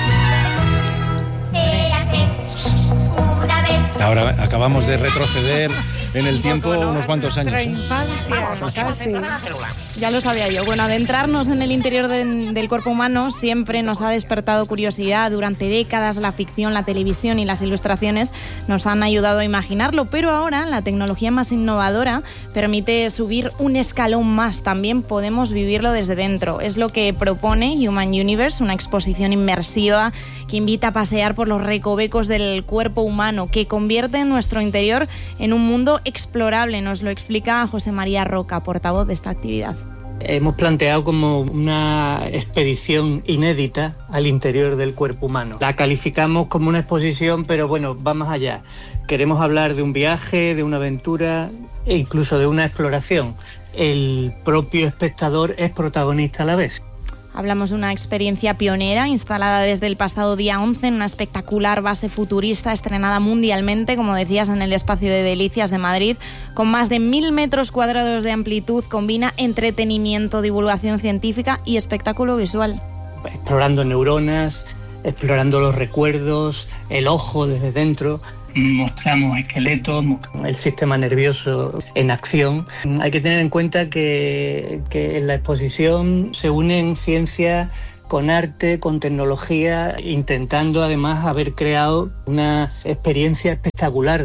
[SPEAKER 1] Ahora acabamos de retroceder en el tiempo unos cuantos años.
[SPEAKER 3] Nuestra
[SPEAKER 1] ¿eh?
[SPEAKER 3] infancia, casi.
[SPEAKER 18] Ya lo sabía yo. Bueno, adentrarnos en el interior de- del cuerpo humano siempre nos ha despertado curiosidad. Durante décadas la ficción, la televisión y las ilustraciones nos han ayudado a imaginarlo, pero ahora la tecnología más innovadora permite subir un escalón más. También podemos vivirlo desde dentro. Es lo que propone Human Universe, una exposición inmersiva que invita a pasear por los recovecos del cuerpo humano, que convierte nuestro interior en un mundo explorable. Nos lo explica José María Roca, portavoz de esta actividad.
[SPEAKER 19] Hemos planteado como una expedición inédita al interior del cuerpo humano. La calificamos como una exposición, pero bueno, va más allá. Queremos hablar de un viaje, de una aventura e incluso de una exploración. El propio espectador es protagonista a la vez.
[SPEAKER 18] Hablamos de una experiencia pionera instalada desde el pasado día once en una espectacular base futurista estrenada mundialmente, como decías, en el Espacio de Delicias de Madrid. Con más de mil metros cuadrados de amplitud, combina entretenimiento, divulgación científica y espectáculo visual.
[SPEAKER 19] Explorando neuronas, explorando los recuerdos, el ojo desde dentro. Mostramos esqueletos, el sistema nervioso en acción. Hay que tener en cuenta que, que en la exposición se unen ciencia con arte, con tecnología, intentando además haber creado una experiencia espectacular.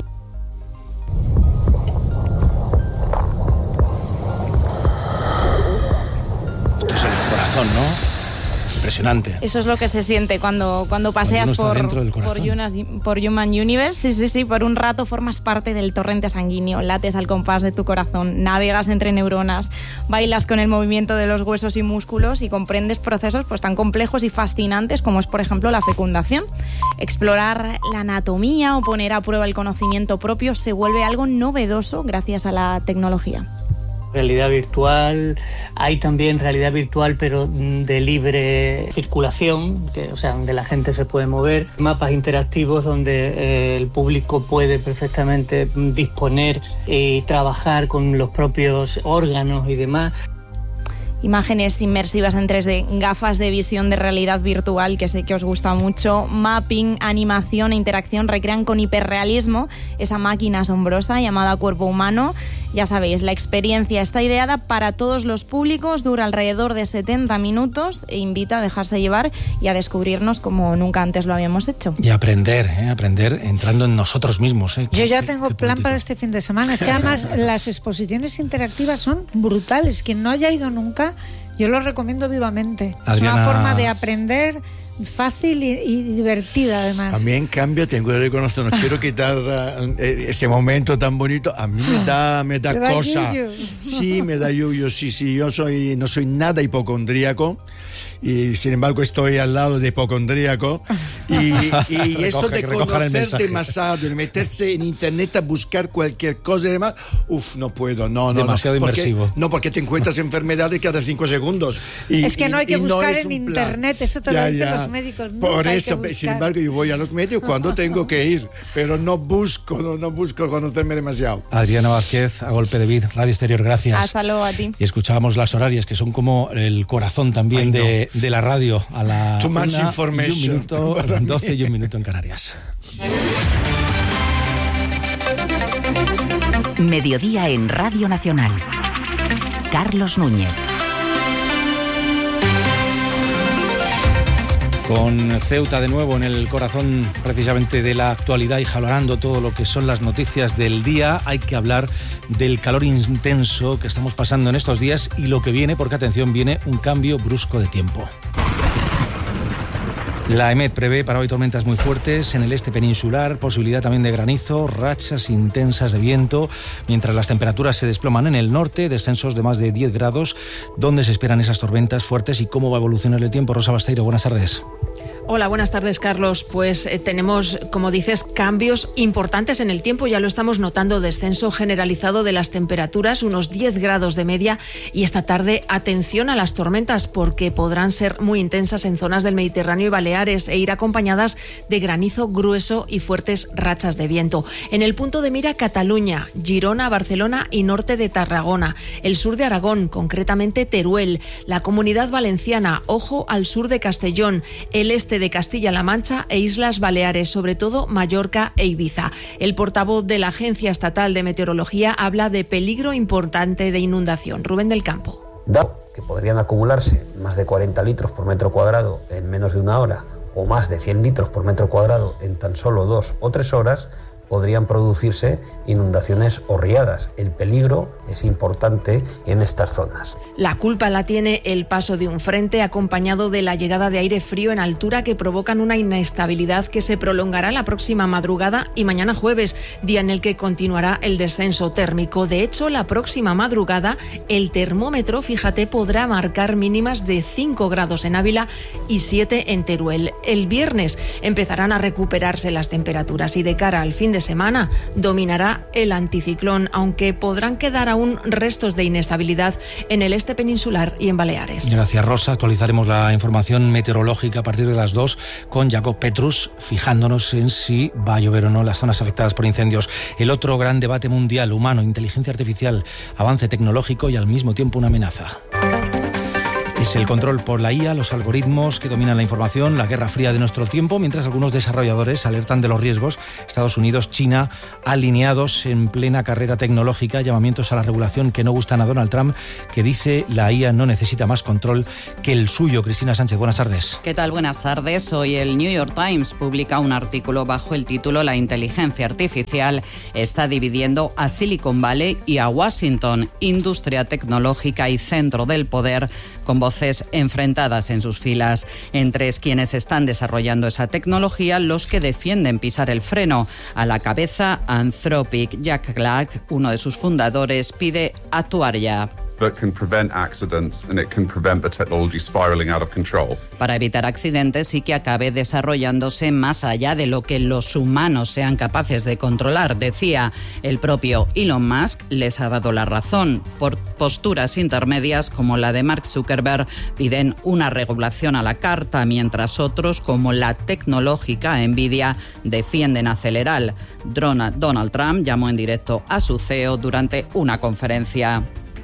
[SPEAKER 1] Esto es el corazón, ¿no? Impresionante.
[SPEAKER 18] Eso es lo que se siente cuando, cuando paseas por, por, Yunas, por Human Universe. Sí, sí, sí, por un rato formas parte del torrente sanguíneo, lates al compás de tu corazón, navegas entre neuronas, bailas con el movimiento de los huesos y músculos y comprendes procesos pues, tan complejos y fascinantes como es, por ejemplo, la fecundación. Explorar la anatomía o poner a prueba el conocimiento propio se vuelve algo novedoso gracias a la tecnología.
[SPEAKER 19] Realidad virtual, hay también realidad virtual pero de libre circulación, que, o sea, donde la gente se puede mover, mapas interactivos donde eh, el público puede perfectamente disponer y trabajar con los propios órganos y demás.
[SPEAKER 18] Imágenes inmersivas en tres D, gafas de visión de realidad virtual, que sé que os gusta mucho, mapping, animación e interacción recrean con hiperrealismo esa máquina asombrosa llamada cuerpo humano. Ya sabéis, la experiencia está ideada para todos los públicos, dura alrededor de setenta minutos e invita a dejarse llevar y a descubrirnos como nunca antes lo habíamos hecho.
[SPEAKER 1] Y aprender, ¿eh? aprender entrando en nosotros mismos. ¿eh?
[SPEAKER 3] Yo ya tengo plan para este fin de semana. Es que además las exposiciones interactivas son brutales. Quien no haya ido nunca, yo lo recomiendo vivamente. Adriana... Es una forma de aprender fácil y, y divertida además.
[SPEAKER 2] A mí en cambio tengo que reconocer, no quiero quitar uh, ese momento tan bonito, a mí me da, me da, da cosa. Yuyu. Sí, me da yuyu, sí, sí, yo soy, no soy nada hipocondríaco y sin embargo estoy al lado de hipocondríaco y, y esto de conocer demasiado, de meterse en internet a buscar cualquier cosa y demás, uff, no puedo, no, no,
[SPEAKER 1] demasiado
[SPEAKER 2] no, porque,
[SPEAKER 1] inmersivo.
[SPEAKER 2] No, porque te encuentras enfermedades cada cinco segundos. Y,
[SPEAKER 3] es que no hay que
[SPEAKER 2] y,
[SPEAKER 3] buscar
[SPEAKER 2] no
[SPEAKER 3] en internet, eso te ya, lo dicen los médicos.
[SPEAKER 2] Por eso, sin embargo, yo voy a los medios cuando tengo que ir, pero no busco, no, no busco conocerme demasiado.
[SPEAKER 1] Adriana Vázquez, a golpe de vid, Radio Exterior, gracias.
[SPEAKER 18] Hasta luego a ti.
[SPEAKER 1] Y escuchábamos las horarias, que son como el corazón también Ay, no. de, de la radio, a la
[SPEAKER 2] Too much information.
[SPEAKER 1] Y un minuto, doce y un minuto en Canarias.
[SPEAKER 8] Mediodía en Radio Nacional. Carlos Núñez.
[SPEAKER 1] Con Ceuta de nuevo en el corazón precisamente de la actualidad y jalonando todo lo que son las noticias del día, hay que hablar del calor intenso que estamos pasando en estos días y lo que viene, porque atención, viene un cambio brusco de tiempo. La EMET prevé para hoy tormentas muy fuertes en el este peninsular, posibilidad también de granizo, rachas intensas de viento, mientras las temperaturas se desploman en el norte, descensos de más de diez grados. ¿Dónde se esperan esas tormentas fuertes y cómo va a evolucionar el tiempo? Rosa Basteiro, buenas tardes.
[SPEAKER 20] Hola, buenas tardes, Carlos. Pues eh, tenemos, como dices, cambios importantes en el tiempo. Ya lo estamos notando, descenso generalizado de las temperaturas, unos diez grados de media. Y esta tarde, atención a las tormentas, porque podrán ser muy intensas en zonas del Mediterráneo y Baleares e ir acompañadas de granizo grueso y fuertes rachas de viento. En el punto de mira, Cataluña, Girona, Barcelona y norte de Tarragona. El sur de Aragón, concretamente Teruel. La Comunidad Valenciana, ojo al sur de Castellón. El este de Castilla-La Mancha e Islas Baleares, sobre todo Mallorca e Ibiza. El portavoz de la Agencia Estatal de Meteorología habla de peligro importante de inundación. Rubén del Campo.
[SPEAKER 21] Dado que podrían acumularse más de cuarenta litros por metro cuadrado en menos de una hora o más de cien litros por metro cuadrado en tan solo dos o tres horas, podrían producirse inundaciones o riadas. El peligro es importante en estas zonas.
[SPEAKER 20] La culpa la tiene el paso de un frente acompañado de la llegada de aire frío en altura que provocan una inestabilidad que se prolongará la próxima madrugada y mañana jueves, día en el que continuará el descenso térmico. De hecho, la próxima madrugada el termómetro, fíjate, podrá marcar mínimas de cinco grados en Ávila y siete en Teruel. El viernes empezarán a recuperarse las temperaturas y de cara al fin de semana dominará el anticiclón, aunque podrán quedar aún restos de inestabilidad en el este peninsular y en Baleares.
[SPEAKER 1] Gracias, Rosa. Actualizaremos la información meteorológica a partir de las dos con Jacob Petrus, fijándonos en si va a llover o no en las zonas afectadas por incendios. El otro gran debate mundial, humano, inteligencia artificial, avance tecnológico y al mismo tiempo una amenaza. Es el control por la I A, los algoritmos que dominan la información, la guerra fría de nuestro tiempo, mientras algunos desarrolladores alertan de los riesgos. Estados Unidos, China, alineados en plena carrera tecnológica, llamamientos a la regulación que no gustan a Donald Trump, que dice la I A no necesita más control que el suyo. Cristina Sánchez, buenas tardes.
[SPEAKER 5] ¿Qué tal? Buenas tardes. Hoy el New York Times publica un artículo bajo el título La inteligencia artificial está dividiendo a Silicon Valley y a Washington, industria tecnológica y centro del poder, con voces enfrentadas en sus filas. Entre quienes están desarrollando esa tecnología, los que defienden pisar el freno. A la cabeza, Anthropic. Jack Clark, uno de sus fundadores, pide actuar ya. Para evitar accidentes y que acabe desarrollándose más allá de lo que los humanos sean capaces de controlar, decía. El propio Elon Musk les ha dado la razón. Por posturas intermedias como la de Mark Zuckerberg piden una regulación a la carta, mientras otros, como la tecnológica Nvidia, defienden acelerar. Donald Trump llamó en directo a su C E O durante una conferencia.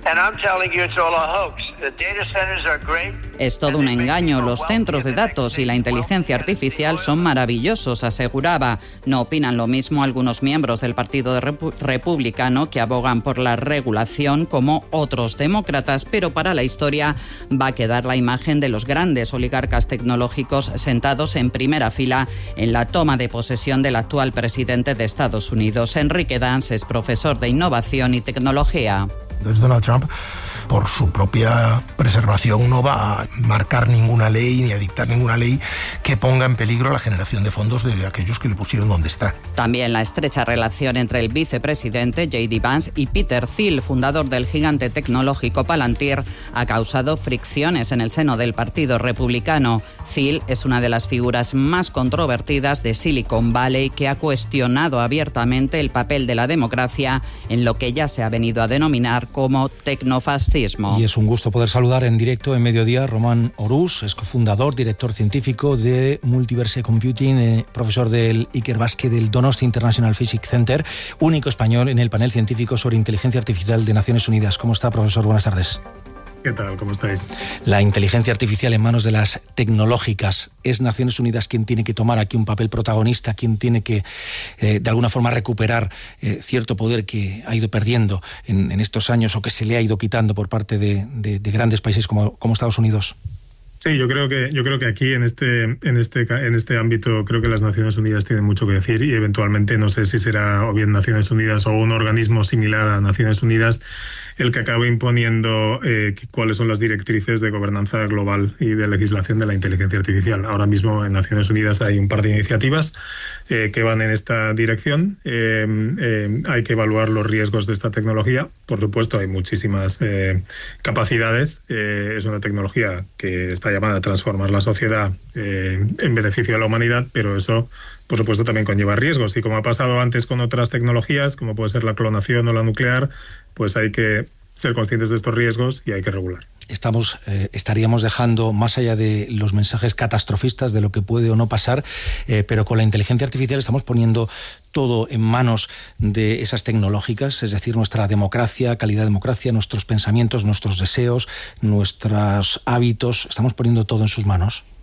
[SPEAKER 5] Es todo un engaño. Los centros de datos y la inteligencia artificial son maravillosos, aseguraba. No opinan lo mismo algunos miembros del Partido Repu- Republicano, que abogan por la regulación, como otros demócratas, pero para la historia va a quedar la imagen de los grandes oligarcas tecnológicos sentados en primera fila en la toma de posesión del actual presidente de Estados Unidos. Enrique Dans es profesor de innovación y tecnología.
[SPEAKER 22] Entonces Donald Trump, por su propia preservación, no va a marcar ninguna ley ni a dictar ninguna ley que ponga en peligro la generación de fondos de aquellos que le pusieron donde está.
[SPEAKER 5] También la estrecha relación entre el vicepresidente J D Vance y Peter Thiel, fundador del gigante tecnológico Palantir, ha causado fricciones en el seno del Partido Republicano. Thiel es una de las figuras más controvertidas de Silicon Valley, que ha cuestionado abiertamente el papel de la democracia en lo que ya se ha venido a denominar como tecnofascismo.
[SPEAKER 1] Y es un gusto poder saludar en directo en Mediodía Román Orús, es cofundador, director científico de Multiverse Computing, eh, profesor del Ikerbasque del Donostia International Physics Center, único español en el panel científico sobre inteligencia artificial de Naciones Unidas. ¿Cómo está, profesor? Buenas tardes.
[SPEAKER 23] ¿Qué tal? ¿Cómo estáis?
[SPEAKER 1] La inteligencia artificial en manos de las tecnológicas. ¿Es Naciones Unidas quien tiene que tomar aquí un papel protagonista, quien tiene que, eh, de alguna forma, recuperar eh, cierto poder que ha ido perdiendo en, en estos años o que se le ha ido quitando por parte de, de, de grandes países como, como Estados Unidos?
[SPEAKER 23] Sí, yo creo que yo creo que aquí en este en este en este ámbito creo que las Naciones Unidas tienen mucho que decir, y eventualmente no sé si será o bien Naciones Unidas o un organismo similar a Naciones Unidas el que acabe imponiendo eh, cuáles son las directrices de gobernanza global y de legislación de la inteligencia artificial. Ahora mismo en Naciones Unidas hay un par de iniciativas eh, que van en esta dirección. Eh, eh, hay que evaluar los riesgos de esta tecnología. Por supuesto, hay muchísimas eh, capacidades. Eh, es una tecnología que está llamada a transformar la sociedad eh, en beneficio de la humanidad, pero eso, por supuesto, también conlleva riesgos. Y como ha pasado antes con otras tecnologías, como puede ser la clonación o la nuclear, pues hay que ser conscientes de estos riesgos y hay que regular.
[SPEAKER 1] Estamos, eh, estaríamos dejando, más allá de los mensajes catastrofistas de lo que puede o no pasar, eh, pero con la inteligencia artificial estamos poniendo todo en manos de esas tecnológicas, es decir, nuestra democracia, calidad de democracia, nuestros pensamientos, nuestros deseos, nuestros hábitos, estamos poniendo todo en sus manos.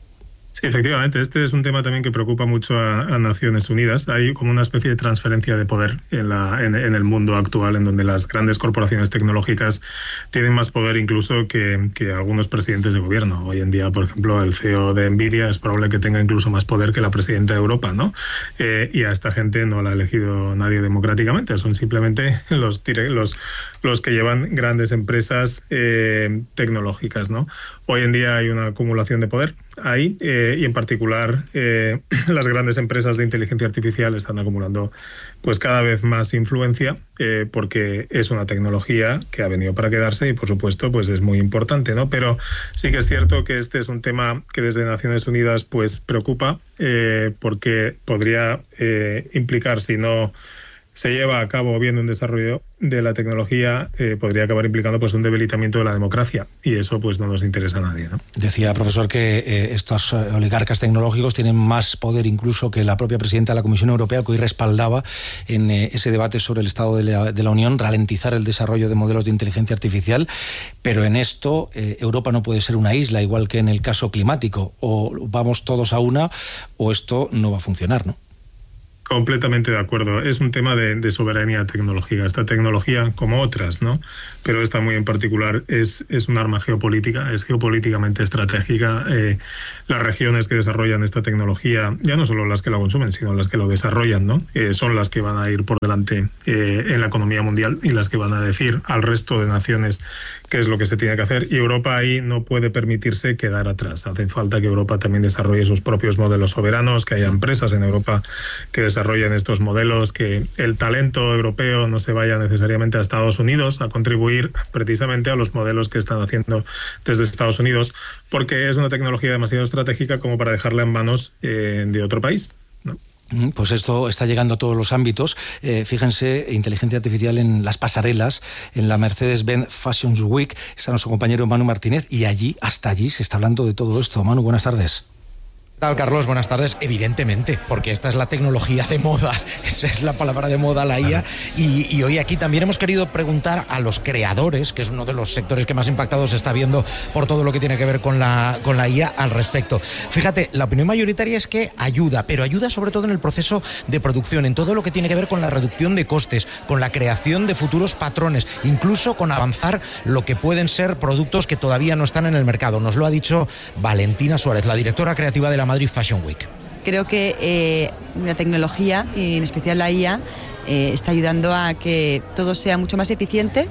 [SPEAKER 23] Sí, efectivamente. Este es un tema también que preocupa mucho a, a Naciones Unidas. Hay como una especie de transferencia de poder en, la, en, en el mundo actual, en donde las grandes corporaciones tecnológicas tienen más poder incluso que, que algunos presidentes de gobierno. Hoy en día, por ejemplo, el C E O de Nvidia es probable que tenga incluso más poder que la presidenta de Europa, ¿no? Eh, y a esta gente no la ha elegido nadie democráticamente. Son simplemente los, los, los que llevan grandes empresas eh, tecnológicas, ¿no? Hoy en día hay una acumulación de poder ahí, eh, y en particular eh, las grandes empresas de inteligencia artificial están acumulando pues cada vez más influencia, eh, porque es una tecnología que ha venido para quedarse y por supuesto pues es muy importante, ¿no? Pero sí que es cierto que este es un tema que desde Naciones Unidas pues preocupa, eh, porque podría eh, implicar, si no se lleva a cabo bien un desarrollo de la tecnología, eh, podría acabar implicando pues un debilitamiento de la democracia, y eso pues no nos interesa a nadie, ¿no?
[SPEAKER 1] Decía, profesor, que eh, estos oligarcas tecnológicos tienen más poder incluso que la propia presidenta de la Comisión Europea, que hoy respaldaba en eh, ese debate sobre el Estado de la, de la Unión ralentizar el desarrollo de modelos de inteligencia artificial, pero en esto eh, Europa no puede ser una isla, igual que en el caso climático. O vamos todos a una o esto no va a funcionar, ¿no?
[SPEAKER 23] Completamente de acuerdo. Es un tema de, de soberanía tecnológica. Esta tecnología, como otras, ¿no? Pero esta muy en particular es, es un arma geopolítica, es geopolíticamente estratégica. Eh, las regiones que desarrollan esta tecnología, ya no solo las que la consumen, sino las que lo desarrollan, ¿no? Eh, son las que van a ir por delante eh, en la economía mundial y las que van a decir al resto de naciones qué es lo que se tiene que hacer, y Europa ahí no puede permitirse quedar atrás. Hace falta que Europa también desarrolle sus propios modelos soberanos, que haya empresas en Europa que desarrollen estos modelos, que el talento europeo no se vaya necesariamente a Estados Unidos a contribuir precisamente a los modelos que están haciendo desde Estados Unidos, porque es una tecnología demasiado estratégica como para dejarla en manos eh, de otro país, ¿no?
[SPEAKER 1] Pues esto está llegando a todos los ámbitos. Eh, fíjense, inteligencia artificial en las pasarelas, en la Mercedes-Benz Fashion Week. Está nuestro compañero Manu Martínez, y allí, hasta allí, se está hablando de todo esto. Manu, buenas tardes.
[SPEAKER 4] ¿Qué tal, Carlos? Buenas tardes. Evidentemente, porque esta es la tecnología de moda, esa es la palabra de moda, la I A, y, y hoy aquí también hemos querido preguntar a los creadores, que es uno de los sectores que más impactados se está viendo por todo lo que tiene que ver con la, con la I A al respecto. Fíjate, la opinión mayoritaria es que ayuda, pero ayuda sobre todo en el proceso de producción, en todo lo que tiene que ver con la reducción de costes, con la creación de futuros patrones, incluso con avanzar lo que pueden ser productos que todavía no están en el mercado. Nos lo ha dicho Valentina Suárez, la directora creativa de la Madrid Fashion Week.
[SPEAKER 6] Creo que eh, la tecnología, y en especial la I A, eh, está ayudando a que todo sea mucho más eficiente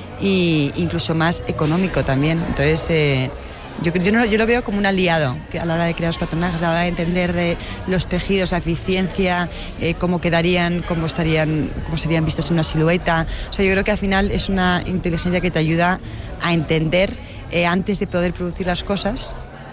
[SPEAKER 6] e incluso más económico también. Entonces, eh, yo, yo, no, yo lo veo como un aliado que a la hora de crear los patronajes, a la hora de entender de los tejidos, la eficiencia, eh, cómo quedarían, cómo estarían, cómo serían vistos en una silueta. O sea, yo creo que al final es una inteligencia que te ayuda a entender eh, antes de poder producir las cosas,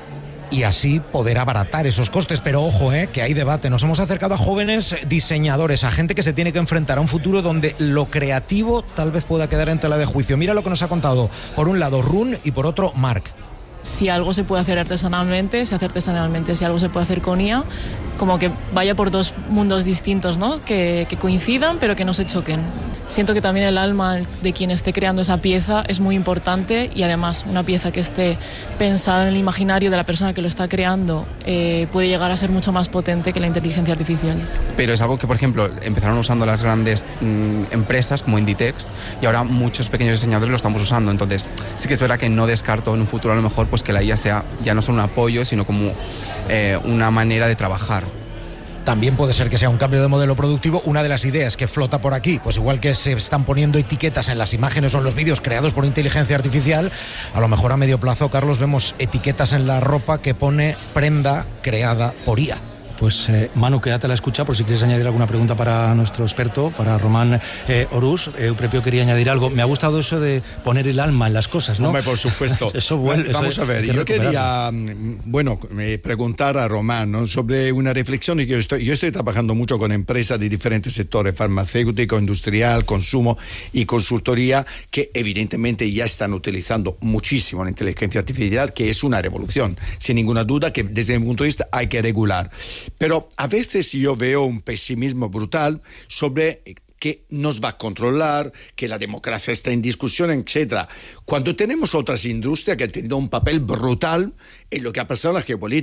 [SPEAKER 4] y así poder abaratar esos costes. Pero ojo, eh, que hay debate. Nos hemos acercado a jóvenes diseñadores, a gente que se tiene que enfrentar a un futuro donde lo creativo tal vez pueda quedar en tela de juicio. Mira lo que nos ha contado, por un lado Run y por otro Marc.
[SPEAKER 7] Si algo se puede hacer artesanalmente, se hace artesanalmente. Si algo se puede hacer con I A, como que vaya por dos mundos distintos, ¿no? Que, que coincidan, pero que no se choquen. Siento que también el alma de quien esté creando esa pieza es muy importante, y además una pieza que esté pensada en el imaginario de la persona que lo está creando eh, puede llegar a ser mucho más potente que la inteligencia artificial.
[SPEAKER 24] Pero es algo que, por ejemplo, empezaron usando las grandes mmm, empresas como Inditex, y ahora muchos pequeños diseñadores lo estamos usando. Entonces sí que es verdad que no descarto en un futuro a lo mejor pues que la I A sea ya no solo un apoyo, sino como eh, una manera de trabajar.
[SPEAKER 4] También puede ser que sea un cambio de modelo productivo. Una de las ideas que flota por aquí, pues igual que se están poniendo etiquetas en las imágenes o en los vídeos creados por inteligencia artificial, a lo mejor a medio plazo, Carlos, vemos etiquetas en la ropa que pone prenda creada por I A.
[SPEAKER 1] Pues eh, Manu, quédate a la escucha por si quieres añadir alguna pregunta para nuestro experto, para Román eh, Orús. Eh, Eupropio quería añadir algo. Me ha gustado eso de poner el alma en las cosas, ¿no?
[SPEAKER 2] Hombre, por supuesto.
[SPEAKER 1] Eso vuelve,
[SPEAKER 2] Vamos
[SPEAKER 1] eso
[SPEAKER 2] a ver, yo quería, bueno, preguntar a Román, ¿no?, sobre una reflexión y que yo estoy, yo estoy trabajando mucho con empresas de diferentes sectores, farmacéutico, industrial, consumo y consultoría, que evidentemente ya están utilizando muchísimo la inteligencia artificial, que es una revolución, sin ninguna duda, que desde mi punto de vista hay que regular. Pero a veces yo veo un pesimismo brutal sobre que nos va a controlar, que la democracia está en discusión, etcétera. Cuando tenemos otras industrias que han tenido un papel brutal en lo que ha pasado en la geopolítica.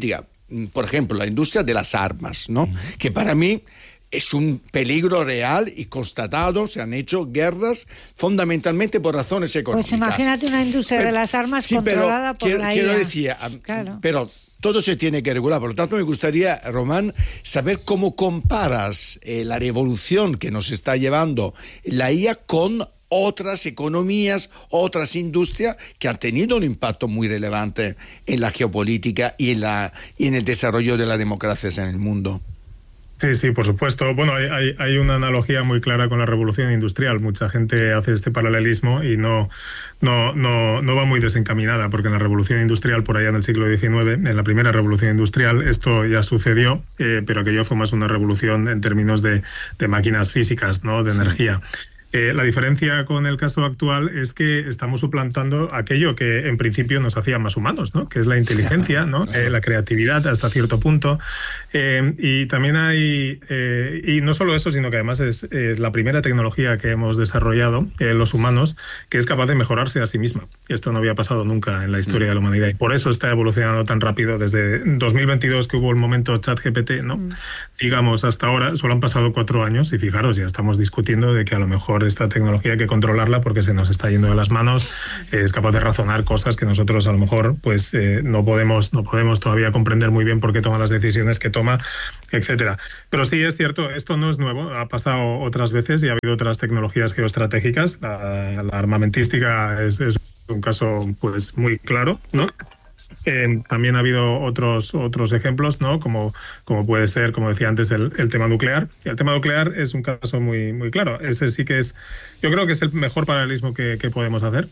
[SPEAKER 2] por ejemplo, la industria de las armas, ¿no? Uh-huh. Que para mí es un peligro real y constatado. Se han hecho guerras fundamentalmente por razones económicas.
[SPEAKER 3] Pues imagínate una industria pero, de las armas sí, controlada por
[SPEAKER 2] quiero,
[SPEAKER 3] la
[SPEAKER 2] quiero
[SPEAKER 3] I A.
[SPEAKER 2] Decir,
[SPEAKER 3] claro.
[SPEAKER 2] Pero todo se tiene que regular. Por lo tanto, me gustaría, Román, saber cómo comparas eh, la revolución que nos está llevando la I A con otras economías, otras industrias que han tenido un impacto muy relevante en la geopolítica y en, la, y en el desarrollo de las democracias en el mundo.
[SPEAKER 23] Sí, sí, por supuesto. Bueno, hay, hay, hay una analogía muy clara con la revolución industrial. Mucha gente hace este paralelismo y no, no, no, no va muy desencaminada, porque en la revolución industrial, por allá en el siglo diecinueve, en la primera revolución industrial, esto ya sucedió, eh, pero aquello fue más una revolución en términos de, de máquinas físicas, ¿no? De energía. Sí. Eh, la diferencia con el caso actual es que estamos suplantando aquello que en principio nos hacía más humanos, ¿no? Que es la inteligencia, ¿no? Eh, la creatividad hasta cierto punto. Eh, y también hay, eh, y no solo eso, sino que además es, es la primera tecnología que hemos desarrollado, eh, los humanos, que es capaz de mejorarse a sí misma. Y esto no había pasado nunca en la historia mm. de la humanidad. Y por eso está evolucionando tan rápido desde dos mil veintidós, que hubo el momento ChatGPT, ¿no? Mm. Digamos, hasta ahora solo han pasado cuatro años y fijaros, ya estamos discutiendo de que a lo mejor esta tecnología hay que controlarla porque se nos está yendo de las manos, eh, es capaz de razonar cosas que nosotros a lo mejor pues eh, no podemos no podemos todavía comprender muy bien por qué toma las decisiones que toma, etcétera. Pero sí es cierto, esto no es nuevo, ha pasado otras veces y ha habido otras tecnologías geoestratégicas. La, la armamentística es, es un caso pues muy claro, ¿no? Eh, también ha habido otros otros ejemplos, ¿no? Como, como puede ser, como decía antes, el, el tema nuclear. Y el tema nuclear es un caso muy, muy claro. Ese sí que es, yo creo que es el mejor paralelismo que, que podemos hacer.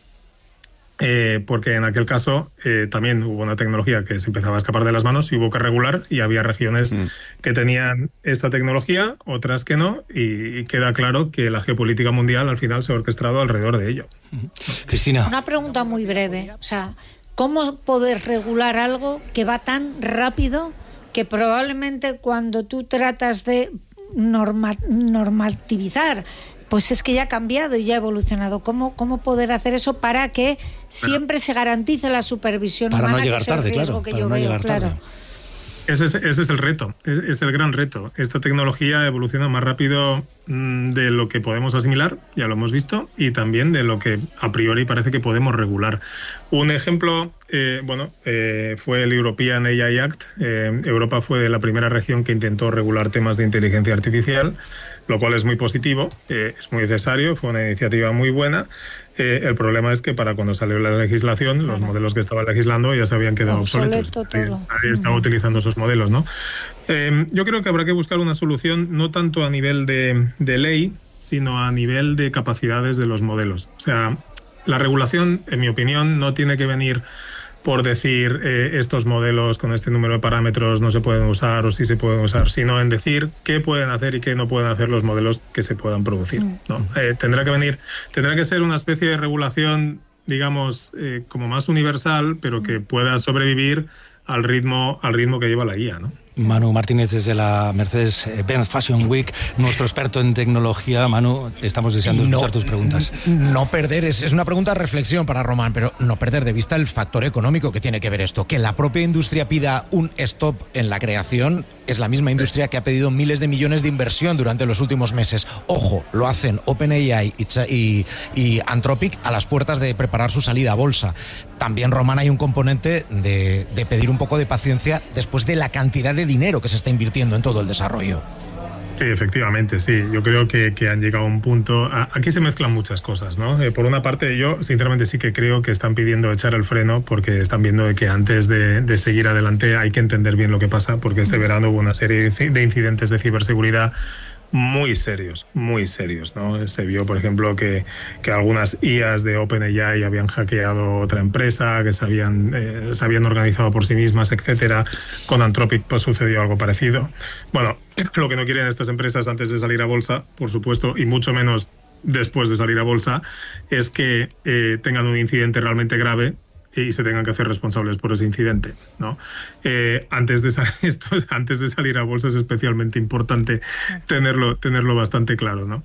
[SPEAKER 23] Eh, porque en aquel caso eh, también hubo una tecnología que se empezaba a escapar de las manos y hubo que regular, y había regiones mm. que tenían esta tecnología, otras que no, y, y queda claro que la geopolítica mundial al final se ha orquestado alrededor de ello.
[SPEAKER 1] Cristina.
[SPEAKER 3] Una pregunta muy breve, o sea, ¿cómo poder regular algo que va tan rápido que probablemente cuando tú tratas de norma, normativizar, pues es que ya ha cambiado y ya ha evolucionado? ¿Cómo, cómo poder hacer eso para que siempre se garantice la supervisión
[SPEAKER 1] para
[SPEAKER 3] humana?
[SPEAKER 1] no llegar
[SPEAKER 3] que es el
[SPEAKER 1] tarde,
[SPEAKER 3] riesgo
[SPEAKER 1] claro.
[SPEAKER 3] Que
[SPEAKER 1] para
[SPEAKER 3] yo
[SPEAKER 1] no
[SPEAKER 3] veo,
[SPEAKER 1] llegar
[SPEAKER 3] claro.
[SPEAKER 1] tarde.
[SPEAKER 23] Ese es, ese es el reto, es, es el gran reto. Esta tecnología evoluciona más rápido mmm, de lo que podemos asimilar, ya lo hemos visto, y también de lo que a priori parece que podemos regular. Un ejemplo, eh, bueno, eh, fue el European A I Act. Eh, Europa fue la primera región que intentó regular temas de inteligencia artificial, lo cual es muy positivo, eh, es muy necesario, fue una iniciativa muy buena. Eh, el problema es que para cuando salió la legislación, claro, los modelos que estaban legislando ya se habían quedado obsoletos.
[SPEAKER 3] Todo.
[SPEAKER 23] Nadie estaba uh-huh. utilizando esos modelos, ¿no? Eh, yo creo que habrá que buscar una solución no tanto a nivel de, de ley, sino a nivel de capacidades de los modelos. O sea, la regulación, en mi opinión, no tiene que venir por decir eh, estos modelos con este número de parámetros no se pueden usar o sí se pueden usar, sino en decir qué pueden hacer y qué no pueden hacer los modelos que se puedan producir, ¿no? Eh, tendrá que venir, tendrá que ser una especie de regulación, digamos, eh, como más universal, pero que pueda sobrevivir al ritmo, al ritmo que lleva la I A, ¿no?
[SPEAKER 1] Manu Martínez, desde la Mercedes-Benz Fashion Week, nuestro experto en tecnología. Manu, estamos deseando escuchar no, tus preguntas.
[SPEAKER 4] No perder, es, es una pregunta de reflexión para Román, pero no perder de vista el factor económico que tiene que ver esto. Que la propia industria pida un stop en la creación es la misma industria que ha pedido miles de millones de inversión durante los últimos meses. Ojo, lo hacen OpenAI y, y, y Anthropic a las puertas de preparar su salida a bolsa. También, Román, hay un componente de, de pedir un poco de paciencia después de la cantidad de dinero que se está invirtiendo en todo el desarrollo.
[SPEAKER 23] Sí, efectivamente, sí. Yo creo que, que han llegado a un punto... A, aquí se mezclan muchas cosas, ¿no? Eh, por una parte, yo sinceramente sí que creo que están pidiendo echar el freno porque están viendo que antes de, de seguir adelante hay que entender bien lo que pasa, porque este verano hubo una serie de incidentes de ciberseguridad muy serios, muy serios, ¿no? Se vio, por ejemplo, que, que algunas I As de OpenAI habían hackeado otra empresa, que se habían, eh, se habían organizado por sí mismas, etcétera. Con Anthropic pues sucedió algo parecido. Bueno, lo que no quieren estas empresas antes de salir a bolsa, por supuesto, y mucho menos después de salir a bolsa, es que eh, tengan un incidente realmente grave y se tengan que hacer responsables por ese incidente, ¿no? Eh, antes de esto, antes de salir a bolsa es especialmente importante tenerlo, tenerlo bastante claro, ¿no?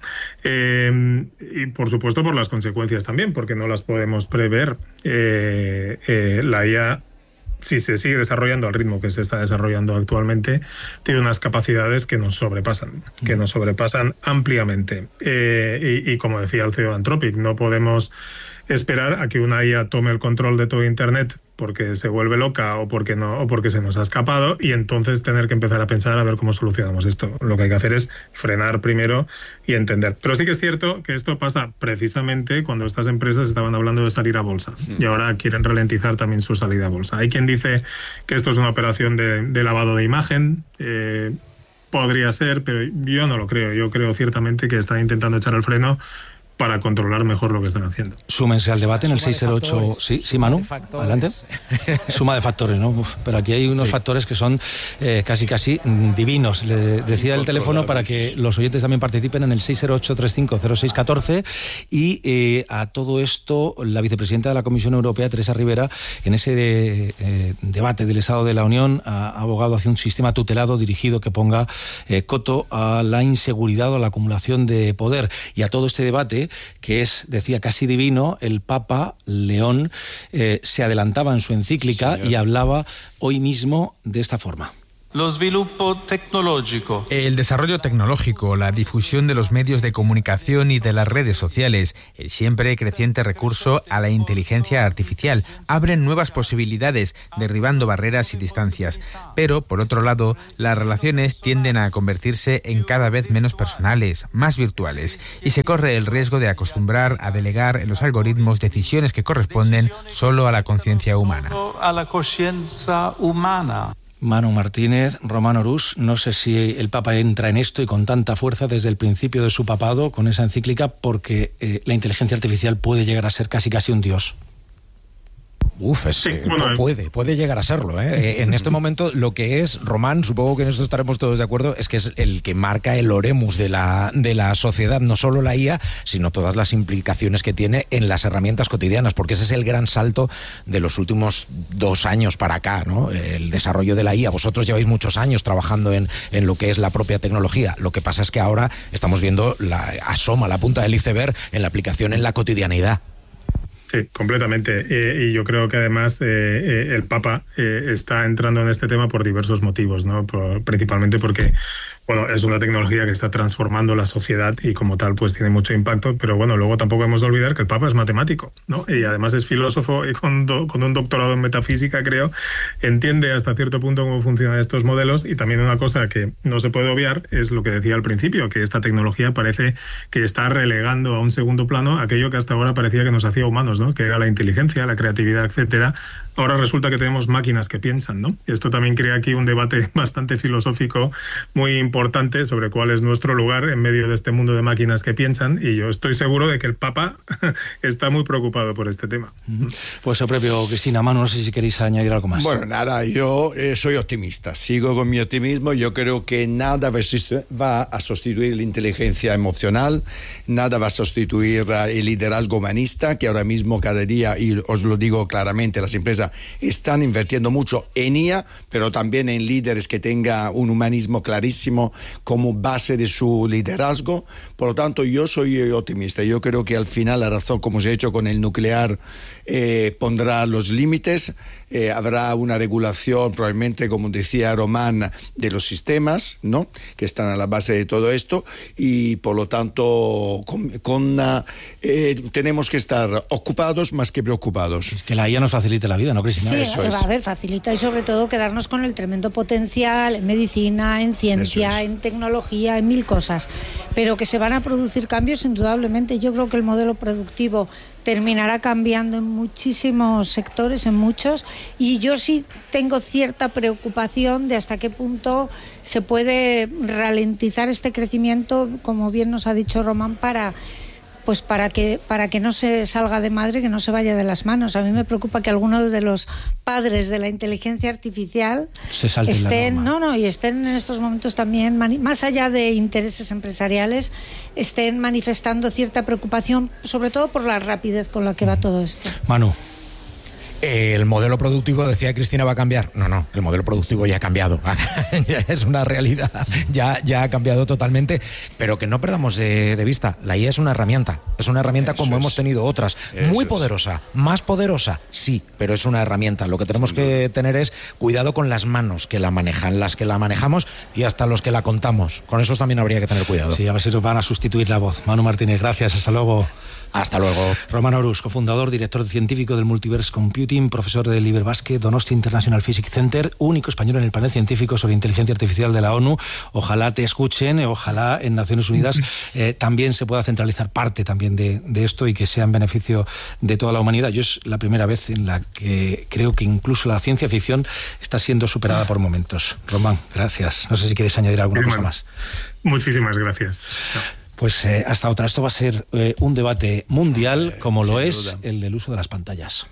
[SPEAKER 23] Eh, y por supuesto por las consecuencias también, porque no las podemos prever. Eh, eh, la I A si se sigue desarrollando al ritmo que se está desarrollando actualmente, tiene unas capacidades que nos sobrepasan, que nos sobrepasan ampliamente. Eh, y, y como decía el C E O de Anthropic, no podemos esperar a que una I A tome el control de todo Internet porque se vuelve loca o porque no o porque se nos ha escapado, y entonces tener que empezar a pensar a ver cómo solucionamos esto. Lo que hay que hacer es frenar primero y entender. Pero sí que es cierto que esto pasa precisamente cuando estas empresas estaban hablando de salir a bolsa y ahora quieren ralentizar también su salida a bolsa. Hay quien dice que esto es una operación de, de lavado de imagen. Eh, podría ser, pero yo no lo creo. Yo creo ciertamente que están intentando echar el freno para controlar mejor lo que están haciendo.
[SPEAKER 1] Súmense al debate en el seis cero ocho... Sí, sí, Manu, adelante. Suma de factores, ¿no? Uf, pero aquí hay unos sí. factores que son eh, casi, casi divinos. Le decía el teléfono para que los oyentes también participen en el seis cero ocho, treinta y cinco, cero seis catorce, y eh, a todo esto la vicepresidenta de la Comisión Europea, Teresa Rivera, en ese de, eh, debate del Estado de la Unión, ha abogado hacia un sistema tutelado dirigido que ponga eh, coto a la inseguridad o a la acumulación de poder. Y a todo este debate, que es, decía, casi divino, el Papa León eh, se adelantaba en su encíclica Señor. y hablaba hoy mismo de esta forma.
[SPEAKER 9] El desarrollo tecnológico, la difusión de los medios de comunicación y de las redes sociales, el siempre creciente recurso a la inteligencia artificial, abren nuevas posibilidades, derribando barreras y distancias. Pero, por otro lado, las relaciones tienden a convertirse en cada vez menos personales, más virtuales, y se corre el riesgo de acostumbrar a delegar en los algoritmos decisiones que corresponden solo a la conciencia humana.
[SPEAKER 10] A la conciencia humana.
[SPEAKER 1] Manu Martínez, Román Orús, no sé si el Papa entra en esto y con tanta fuerza desde el principio de su papado con esa encíclica, porque eh, la inteligencia artificial puede llegar a ser casi casi un dios.
[SPEAKER 4] Uf, es, sí, bueno, puede, puede llegar a serlo, ¿eh? En este momento lo que es, Román, supongo que en esto estaremos todos de acuerdo, es que es el que marca el oremus de la, de la sociedad, no solo la I A, sino todas las implicaciones que tiene en las herramientas cotidianas, porque ese es el gran salto de los últimos dos años para acá, ¿no? El desarrollo de la I A. Vosotros lleváis muchos años trabajando en, en lo que es la propia tecnología. Lo que pasa es que ahora estamos viendo, la asoma la punta del iceberg en la aplicación en la cotidianidad.
[SPEAKER 23] Sí, completamente. Eh, y yo creo que además eh, eh, el Papa eh, está entrando en este tema por diversos motivos, ¿no? Por, principalmente porque, bueno, es una tecnología que está transformando la sociedad y como tal pues tiene mucho impacto, pero bueno, luego tampoco hemos de olvidar que el Papa es matemático, ¿no? Y además es filósofo y con, do, con un doctorado en metafísica, creo, entiende hasta cierto punto cómo funcionan estos modelos. Y también una cosa que no se puede obviar es lo que decía al principio, que esta tecnología parece que está relegando a un segundo plano aquello que hasta ahora parecía que nos hacía humanos, ¿no? Que era la inteligencia, la creatividad, etcétera. Ahora resulta que tenemos máquinas que piensan, ¿no? Y esto también crea aquí un debate bastante filosófico muy importante sobre cuál es nuestro lugar en medio de este mundo de máquinas que piensan, y yo estoy seguro de que el Papa está muy preocupado por este tema.
[SPEAKER 1] Pues eso propio, Cristina, Manu, no sé si queréis añadir algo más.
[SPEAKER 2] Bueno, nada, yo eh, soy optimista, sigo con mi optimismo. Yo creo que nada va a sustituir la inteligencia emocional, nada va a sustituir el liderazgo humanista, que ahora mismo cada día, y os lo digo claramente, las empresas están invirtiendo mucho en I A, pero también en líderes que tengan un humanismo clarísimo como base de su liderazgo. Por lo tanto, yo soy optimista. Yo creo que al final la razón, como se ha hecho con el nuclear, eh, pondrá los límites. Eh, habrá una regulación, probablemente, como decía Román, de los sistemas, ¿no?, que están a la base de todo esto, y por lo tanto con, con, eh, tenemos que estar ocupados más que preocupados.
[SPEAKER 1] Es que la I A nos facilita la vida, ¿no, Cristina?
[SPEAKER 3] Sí,
[SPEAKER 1] Eso
[SPEAKER 3] es. A ver, facilita, y sobre todo quedarnos con el tremendo potencial en medicina, en ciencia, en tecnología, en mil cosas, pero que se van a producir cambios indudablemente. Yo creo que el modelo productivo terminará cambiando en muchísimos sectores, en muchos, y yo sí tengo cierta preocupación de hasta qué punto se puede ralentizar este crecimiento, como bien nos ha dicho Román, para pues para que para que no se salga de madre, que no se vaya de las manos. A mí me preocupa que algunos de los padres de la inteligencia artificial
[SPEAKER 1] se salten
[SPEAKER 3] estén,
[SPEAKER 1] la norma.
[SPEAKER 3] no, no, y estén en estos momentos también, más allá de intereses empresariales, estén manifestando cierta preocupación, sobre todo por la rapidez con la que va todo esto.
[SPEAKER 1] Manu.
[SPEAKER 4] El modelo productivo, decía Cristina, va a cambiar. No, no, el modelo productivo ya ha cambiado. Ya es una realidad. Ya, ya ha cambiado totalmente. Pero que no perdamos de, de vista, la I A es una herramienta. Es una herramienta
[SPEAKER 2] Eso
[SPEAKER 4] como
[SPEAKER 2] es.
[SPEAKER 4] hemos tenido otras.
[SPEAKER 2] Eso
[SPEAKER 4] Muy
[SPEAKER 2] es.
[SPEAKER 4] poderosa, más poderosa, sí, pero es una herramienta. Lo que tenemos
[SPEAKER 2] Sin
[SPEAKER 4] que tener es cuidado con las manos que la manejan, las que la manejamos y hasta los que la contamos. Con esos también habría que tener cuidado.
[SPEAKER 1] Sí, a ver si nos van a sustituir la voz. Manu Martínez, gracias, hasta luego.
[SPEAKER 4] Hasta luego.
[SPEAKER 1] Román Orus, cofundador, director científico del Multiverse Computing, profesor del Iberbasque Donosti International Physics Center, único español en el panel científico sobre inteligencia artificial de la ONU. Ojalá te escuchen, ojalá en Naciones Unidas eh, también se pueda centralizar parte también de, de esto y que sea en beneficio de toda la humanidad. Yo es la primera vez en la que creo que incluso la ciencia ficción está siendo superada por momentos. Román, gracias. No sé si quieres añadir alguna cosa más.
[SPEAKER 23] Muchísimas gracias. No.
[SPEAKER 1] Pues eh, hasta otra. Esto va a ser eh, un debate mundial, como lo es
[SPEAKER 2] duda.
[SPEAKER 1] el del uso de las pantallas.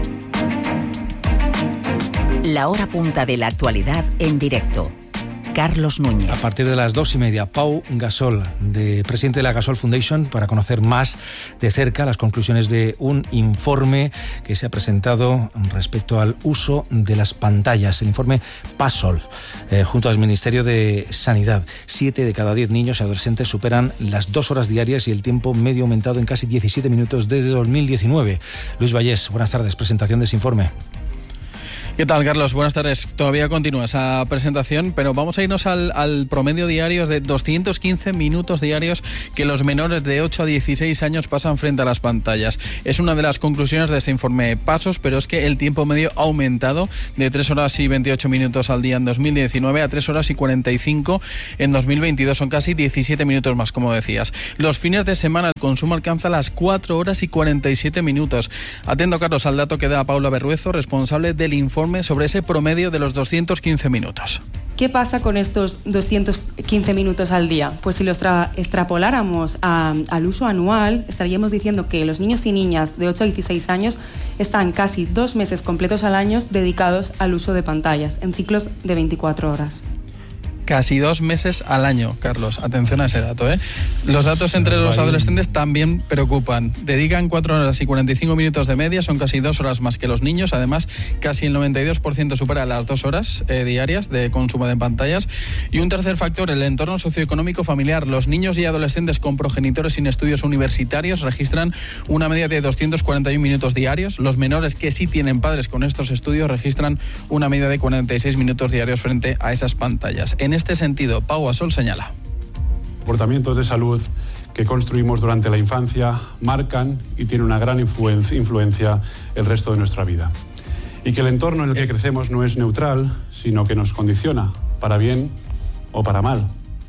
[SPEAKER 8] La hora punta de la actualidad en directo. Carlos Núñez.
[SPEAKER 1] A partir de las dos y media, Pau Gasol, de, presidente de la Gasol Foundation, para conocer más de cerca las conclusiones de un informe que se ha presentado respecto al uso de las pantallas, el informe PASOL, eh, junto al Ministerio de Sanidad. Siete de cada diez niños y adolescentes superan las dos horas diarias y el tiempo medio aumentado en casi diecisiete minutos desde dos mil diecinueve. Luis Vallés, buenas tardes, presentación de ese informe.
[SPEAKER 11] ¿Qué tal, Carlos? Buenas tardes. Todavía continúa esa presentación, pero vamos a irnos al, al promedio diario de doscientos quince minutos diarios que los menores de ocho a dieciséis años pasan frente a las pantallas. Es una de las conclusiones de este informe PASOS, pero es que el tiempo medio ha aumentado de tres horas y veintiocho minutos al día en dos mil diecinueve a tres horas y cuarenta y cinco en dos mil veintidós. Son casi diecisiete minutos más, como decías. Los fines de semana el consumo alcanza las cuatro horas y cuarenta y siete minutos. Atento, Carlos, al dato que da Paula Berruezo, responsable del informe sobre ese promedio de los doscientos quince minutos.
[SPEAKER 12] ¿Qué pasa con estos doscientos quince minutos al día? Pues si los tra- extrapoláramos a, al uso anual, estaríamos diciendo que los niños y niñas de ocho a dieciséis años están casi dos meses completos al año dedicados al uso de pantallas, en ciclos de veinticuatro horas.
[SPEAKER 11] Casi dos meses al año, Carlos. Atención a ese dato, ¿eh? Los datos entre los adolescentes también preocupan. Dedican cuatro horas y cuarenta y cinco minutos de media, son casi dos horas más que los niños. Además, casi el noventa y dos por ciento supera las dos horas eh, diarias de consumo de pantallas. Y un tercer factor, el entorno socioeconómico familiar. Los niños y adolescentes con progenitores sin estudios universitarios registran una media de doscientos cuarenta y uno minutos diarios. Los menores que sí tienen padres con estos estudios registran una media de cuarenta y seis minutos diarios frente a esas pantallas. En este sentido, Pau Gasol señala.
[SPEAKER 13] Comportamientos de salud que construimos durante la infancia marcan y tienen una gran influencia, influencia el resto de nuestra vida. Y que el entorno en el que crecemos no es neutral, sino que nos condiciona, para bien o para mal.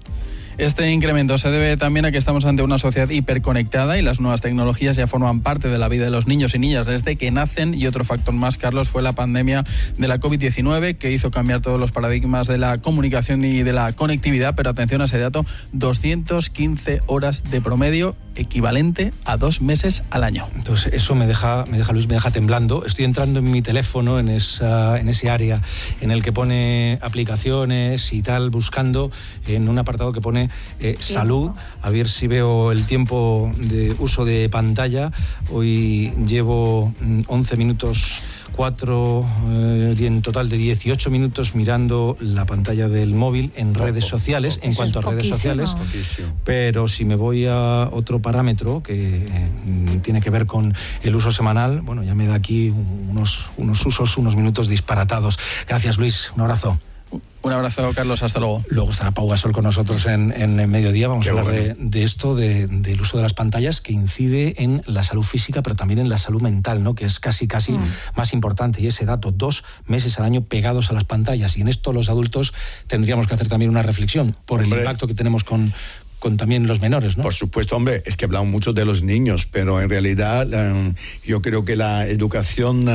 [SPEAKER 11] Este incremento se debe también a que estamos ante una sociedad hiperconectada y las nuevas tecnologías ya forman parte de la vida de los niños y niñas desde que nacen. Y otro factor más, Carlos, fue la pandemia de la covid diecinueve, que hizo cambiar todos los paradigmas de la comunicación y de la conectividad. Pero atención a ese dato, doscientas quince horas de promedio, equivalente a dos meses al año.
[SPEAKER 1] Entonces eso me deja, me deja Luis, me deja temblando. Estoy entrando en mi teléfono, en, esa, en ese área en el que pone aplicaciones y tal, buscando en un apartado que pone Eh, salud, a ver si veo el tiempo de uso de pantalla. Hoy llevo once minutos cuatro, eh, en total de dieciocho minutos mirando la pantalla del móvil en poco, redes sociales, poco. En Eso cuanto a redes sociales. Poquísimo. Pero si me voy a otro parámetro que eh, tiene que ver con el uso semanal, bueno, ya me da aquí unos, unos usos, unos minutos disparatados. Gracias, Luis, un abrazo.
[SPEAKER 11] Un abrazo, Carlos, hasta luego.
[SPEAKER 1] Luego estará Pau Gasol con nosotros en, en, en mediodía. Vamos Qué a hablar bueno. de, de esto, de, del uso de las pantallas, que incide en la salud física, pero también en la salud mental, ¿no? Que es casi, casi mm. más importante. Y ese dato, dos meses al año pegados a las pantallas. Y en esto los adultos tendríamos que hacer también una reflexión por Hombre. el impacto que tenemos con... con también los menores, ¿no?
[SPEAKER 2] Por supuesto, hombre, es que hablamos mucho de los niños, pero en realidad um, yo creo que la educación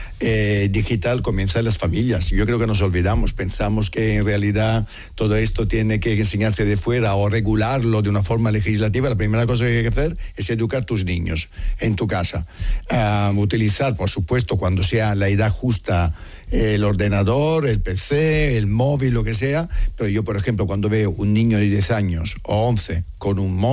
[SPEAKER 2] eh, digital comienza en las familias. Yo creo que nos olvidamos, pensamos que en realidad todo esto tiene que enseñarse de fuera o regularlo de una forma legislativa. La primera cosa que hay que hacer es educar a tus niños en tu casa. Uh, utilizar, por supuesto, cuando sea la edad justa, el ordenador, el P C, el móvil, lo que sea, pero yo, por ejemplo, cuando veo un niño de diez años o once con un móvil,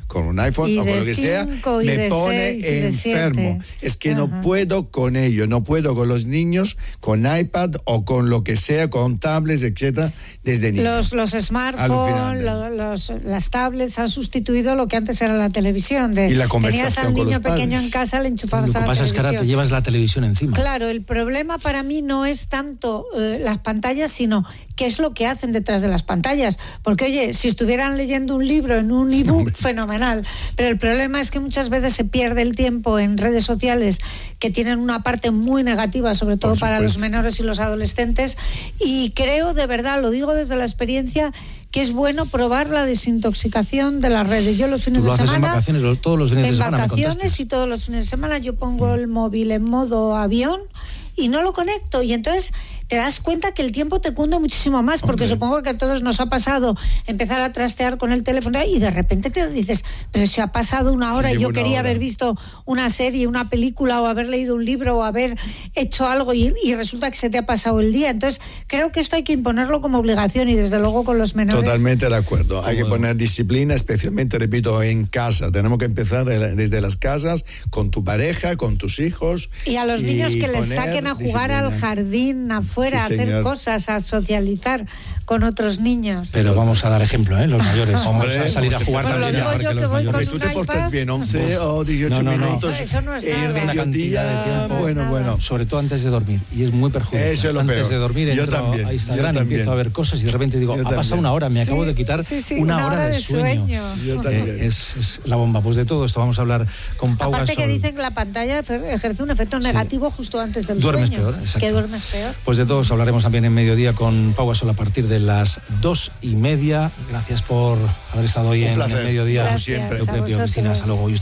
[SPEAKER 2] con un iPhone
[SPEAKER 3] y
[SPEAKER 2] o con lo que sea, me pone enfermo. Es que Ajá. no puedo con ello, no puedo con los niños, con iPad o con lo que sea, con tablets, etcétera, desde niños.
[SPEAKER 3] Los, los smartphones, lo, los, las tablets han sustituido lo que antes era la televisión. De,
[SPEAKER 2] y la conversación
[SPEAKER 3] tenías al
[SPEAKER 2] con
[SPEAKER 3] niño
[SPEAKER 2] los padres.
[SPEAKER 3] pequeño en casa, le enchufabas
[SPEAKER 1] a la televisión. Lo que pasa es que ahora te llevas la televisión encima.
[SPEAKER 3] Claro, el problema para mí no es tanto eh, las pantallas, sino qué es lo que hacen detrás de las pantallas. Porque, oye, si estuvieran leyendo un libro en un ebook, fenomenal. Pero el problema es que muchas veces se pierde el tiempo en redes sociales que tienen una parte muy negativa, sobre todo para los menores y los adolescentes. Y creo, de verdad, lo digo desde la experiencia, que es bueno probar la desintoxicación de las redes. Yo los fines
[SPEAKER 1] ¿Tú lo
[SPEAKER 3] de
[SPEAKER 1] haces
[SPEAKER 3] semana...
[SPEAKER 1] en vacaciones, todos los fines
[SPEAKER 3] en
[SPEAKER 1] de semana?
[SPEAKER 3] En vacaciones y todos los fines de semana yo pongo el móvil en modo avión y no lo conecto, y entonces te das cuenta que el tiempo te cunde muchísimo más, porque okay. supongo que a todos nos ha pasado empezar a trastear con el teléfono y de repente te dices, pero si ha pasado una hora y yo quería hora. haber visto una serie, una película, o haber leído un libro, o haber hecho algo, y, y resulta que se te ha pasado el día. Entonces creo que esto hay que imponerlo como obligación, y desde luego con los menores.
[SPEAKER 2] Totalmente de acuerdo, hay que poner disciplina, especialmente, repito, en casa. Tenemos que empezar desde las casas, con tu pareja, con tus hijos.
[SPEAKER 3] Y a los
[SPEAKER 2] y
[SPEAKER 3] niños que les saquen a jugar disciplina. al jardín, afuera, sí, a hacer cosas, a socializar con otros niños.
[SPEAKER 1] Pero vamos a dar ejemplo, ¿eh? Los mayores. Vamos a salir a jugar
[SPEAKER 3] bueno,
[SPEAKER 1] también.
[SPEAKER 3] Lo digo yo que voy con
[SPEAKER 2] tú
[SPEAKER 3] un
[SPEAKER 2] te portas
[SPEAKER 3] iPad.
[SPEAKER 2] bien, once o dieciocho
[SPEAKER 1] no, no, no.
[SPEAKER 2] minutos.
[SPEAKER 3] Eso, eso no es
[SPEAKER 2] en
[SPEAKER 3] nada.
[SPEAKER 2] mediodía,
[SPEAKER 1] de tiempo,
[SPEAKER 2] bueno, bueno.
[SPEAKER 1] Sobre todo antes de dormir. Y es muy perjudicial.
[SPEAKER 2] Eso es lo
[SPEAKER 1] antes
[SPEAKER 2] peor.
[SPEAKER 1] de dormir
[SPEAKER 2] yo
[SPEAKER 1] entro
[SPEAKER 2] también,
[SPEAKER 1] a Instagram,
[SPEAKER 2] yo
[SPEAKER 1] empiezo a ver cosas y de repente digo,
[SPEAKER 2] yo
[SPEAKER 1] ha
[SPEAKER 2] también.
[SPEAKER 1] pasado una hora, me
[SPEAKER 3] sí,
[SPEAKER 1] acabo de quitar
[SPEAKER 3] sí, sí,
[SPEAKER 1] una,
[SPEAKER 3] una
[SPEAKER 1] hora,
[SPEAKER 3] hora
[SPEAKER 1] de,
[SPEAKER 3] de
[SPEAKER 1] sueño.
[SPEAKER 3] sueño.
[SPEAKER 2] Yo también.
[SPEAKER 1] Eh, es, es la bomba. Pues de todo esto vamos a hablar con Pau
[SPEAKER 3] Aparte
[SPEAKER 1] Gasol.
[SPEAKER 3] que dicen que la pantalla ejerce un efecto negativo sí. justo antes del
[SPEAKER 1] duermes
[SPEAKER 3] sueño.
[SPEAKER 1] Peor, exacto.
[SPEAKER 3] Que duermes peor.
[SPEAKER 1] Pues de todos hablaremos también en mediodía con Pau Gasol a partir de las dos y media. Gracias por haber estado hoy
[SPEAKER 2] un
[SPEAKER 1] en
[SPEAKER 2] placer.
[SPEAKER 1] el mediodía.
[SPEAKER 2] Como siempre.
[SPEAKER 1] Cristina, hasta luego.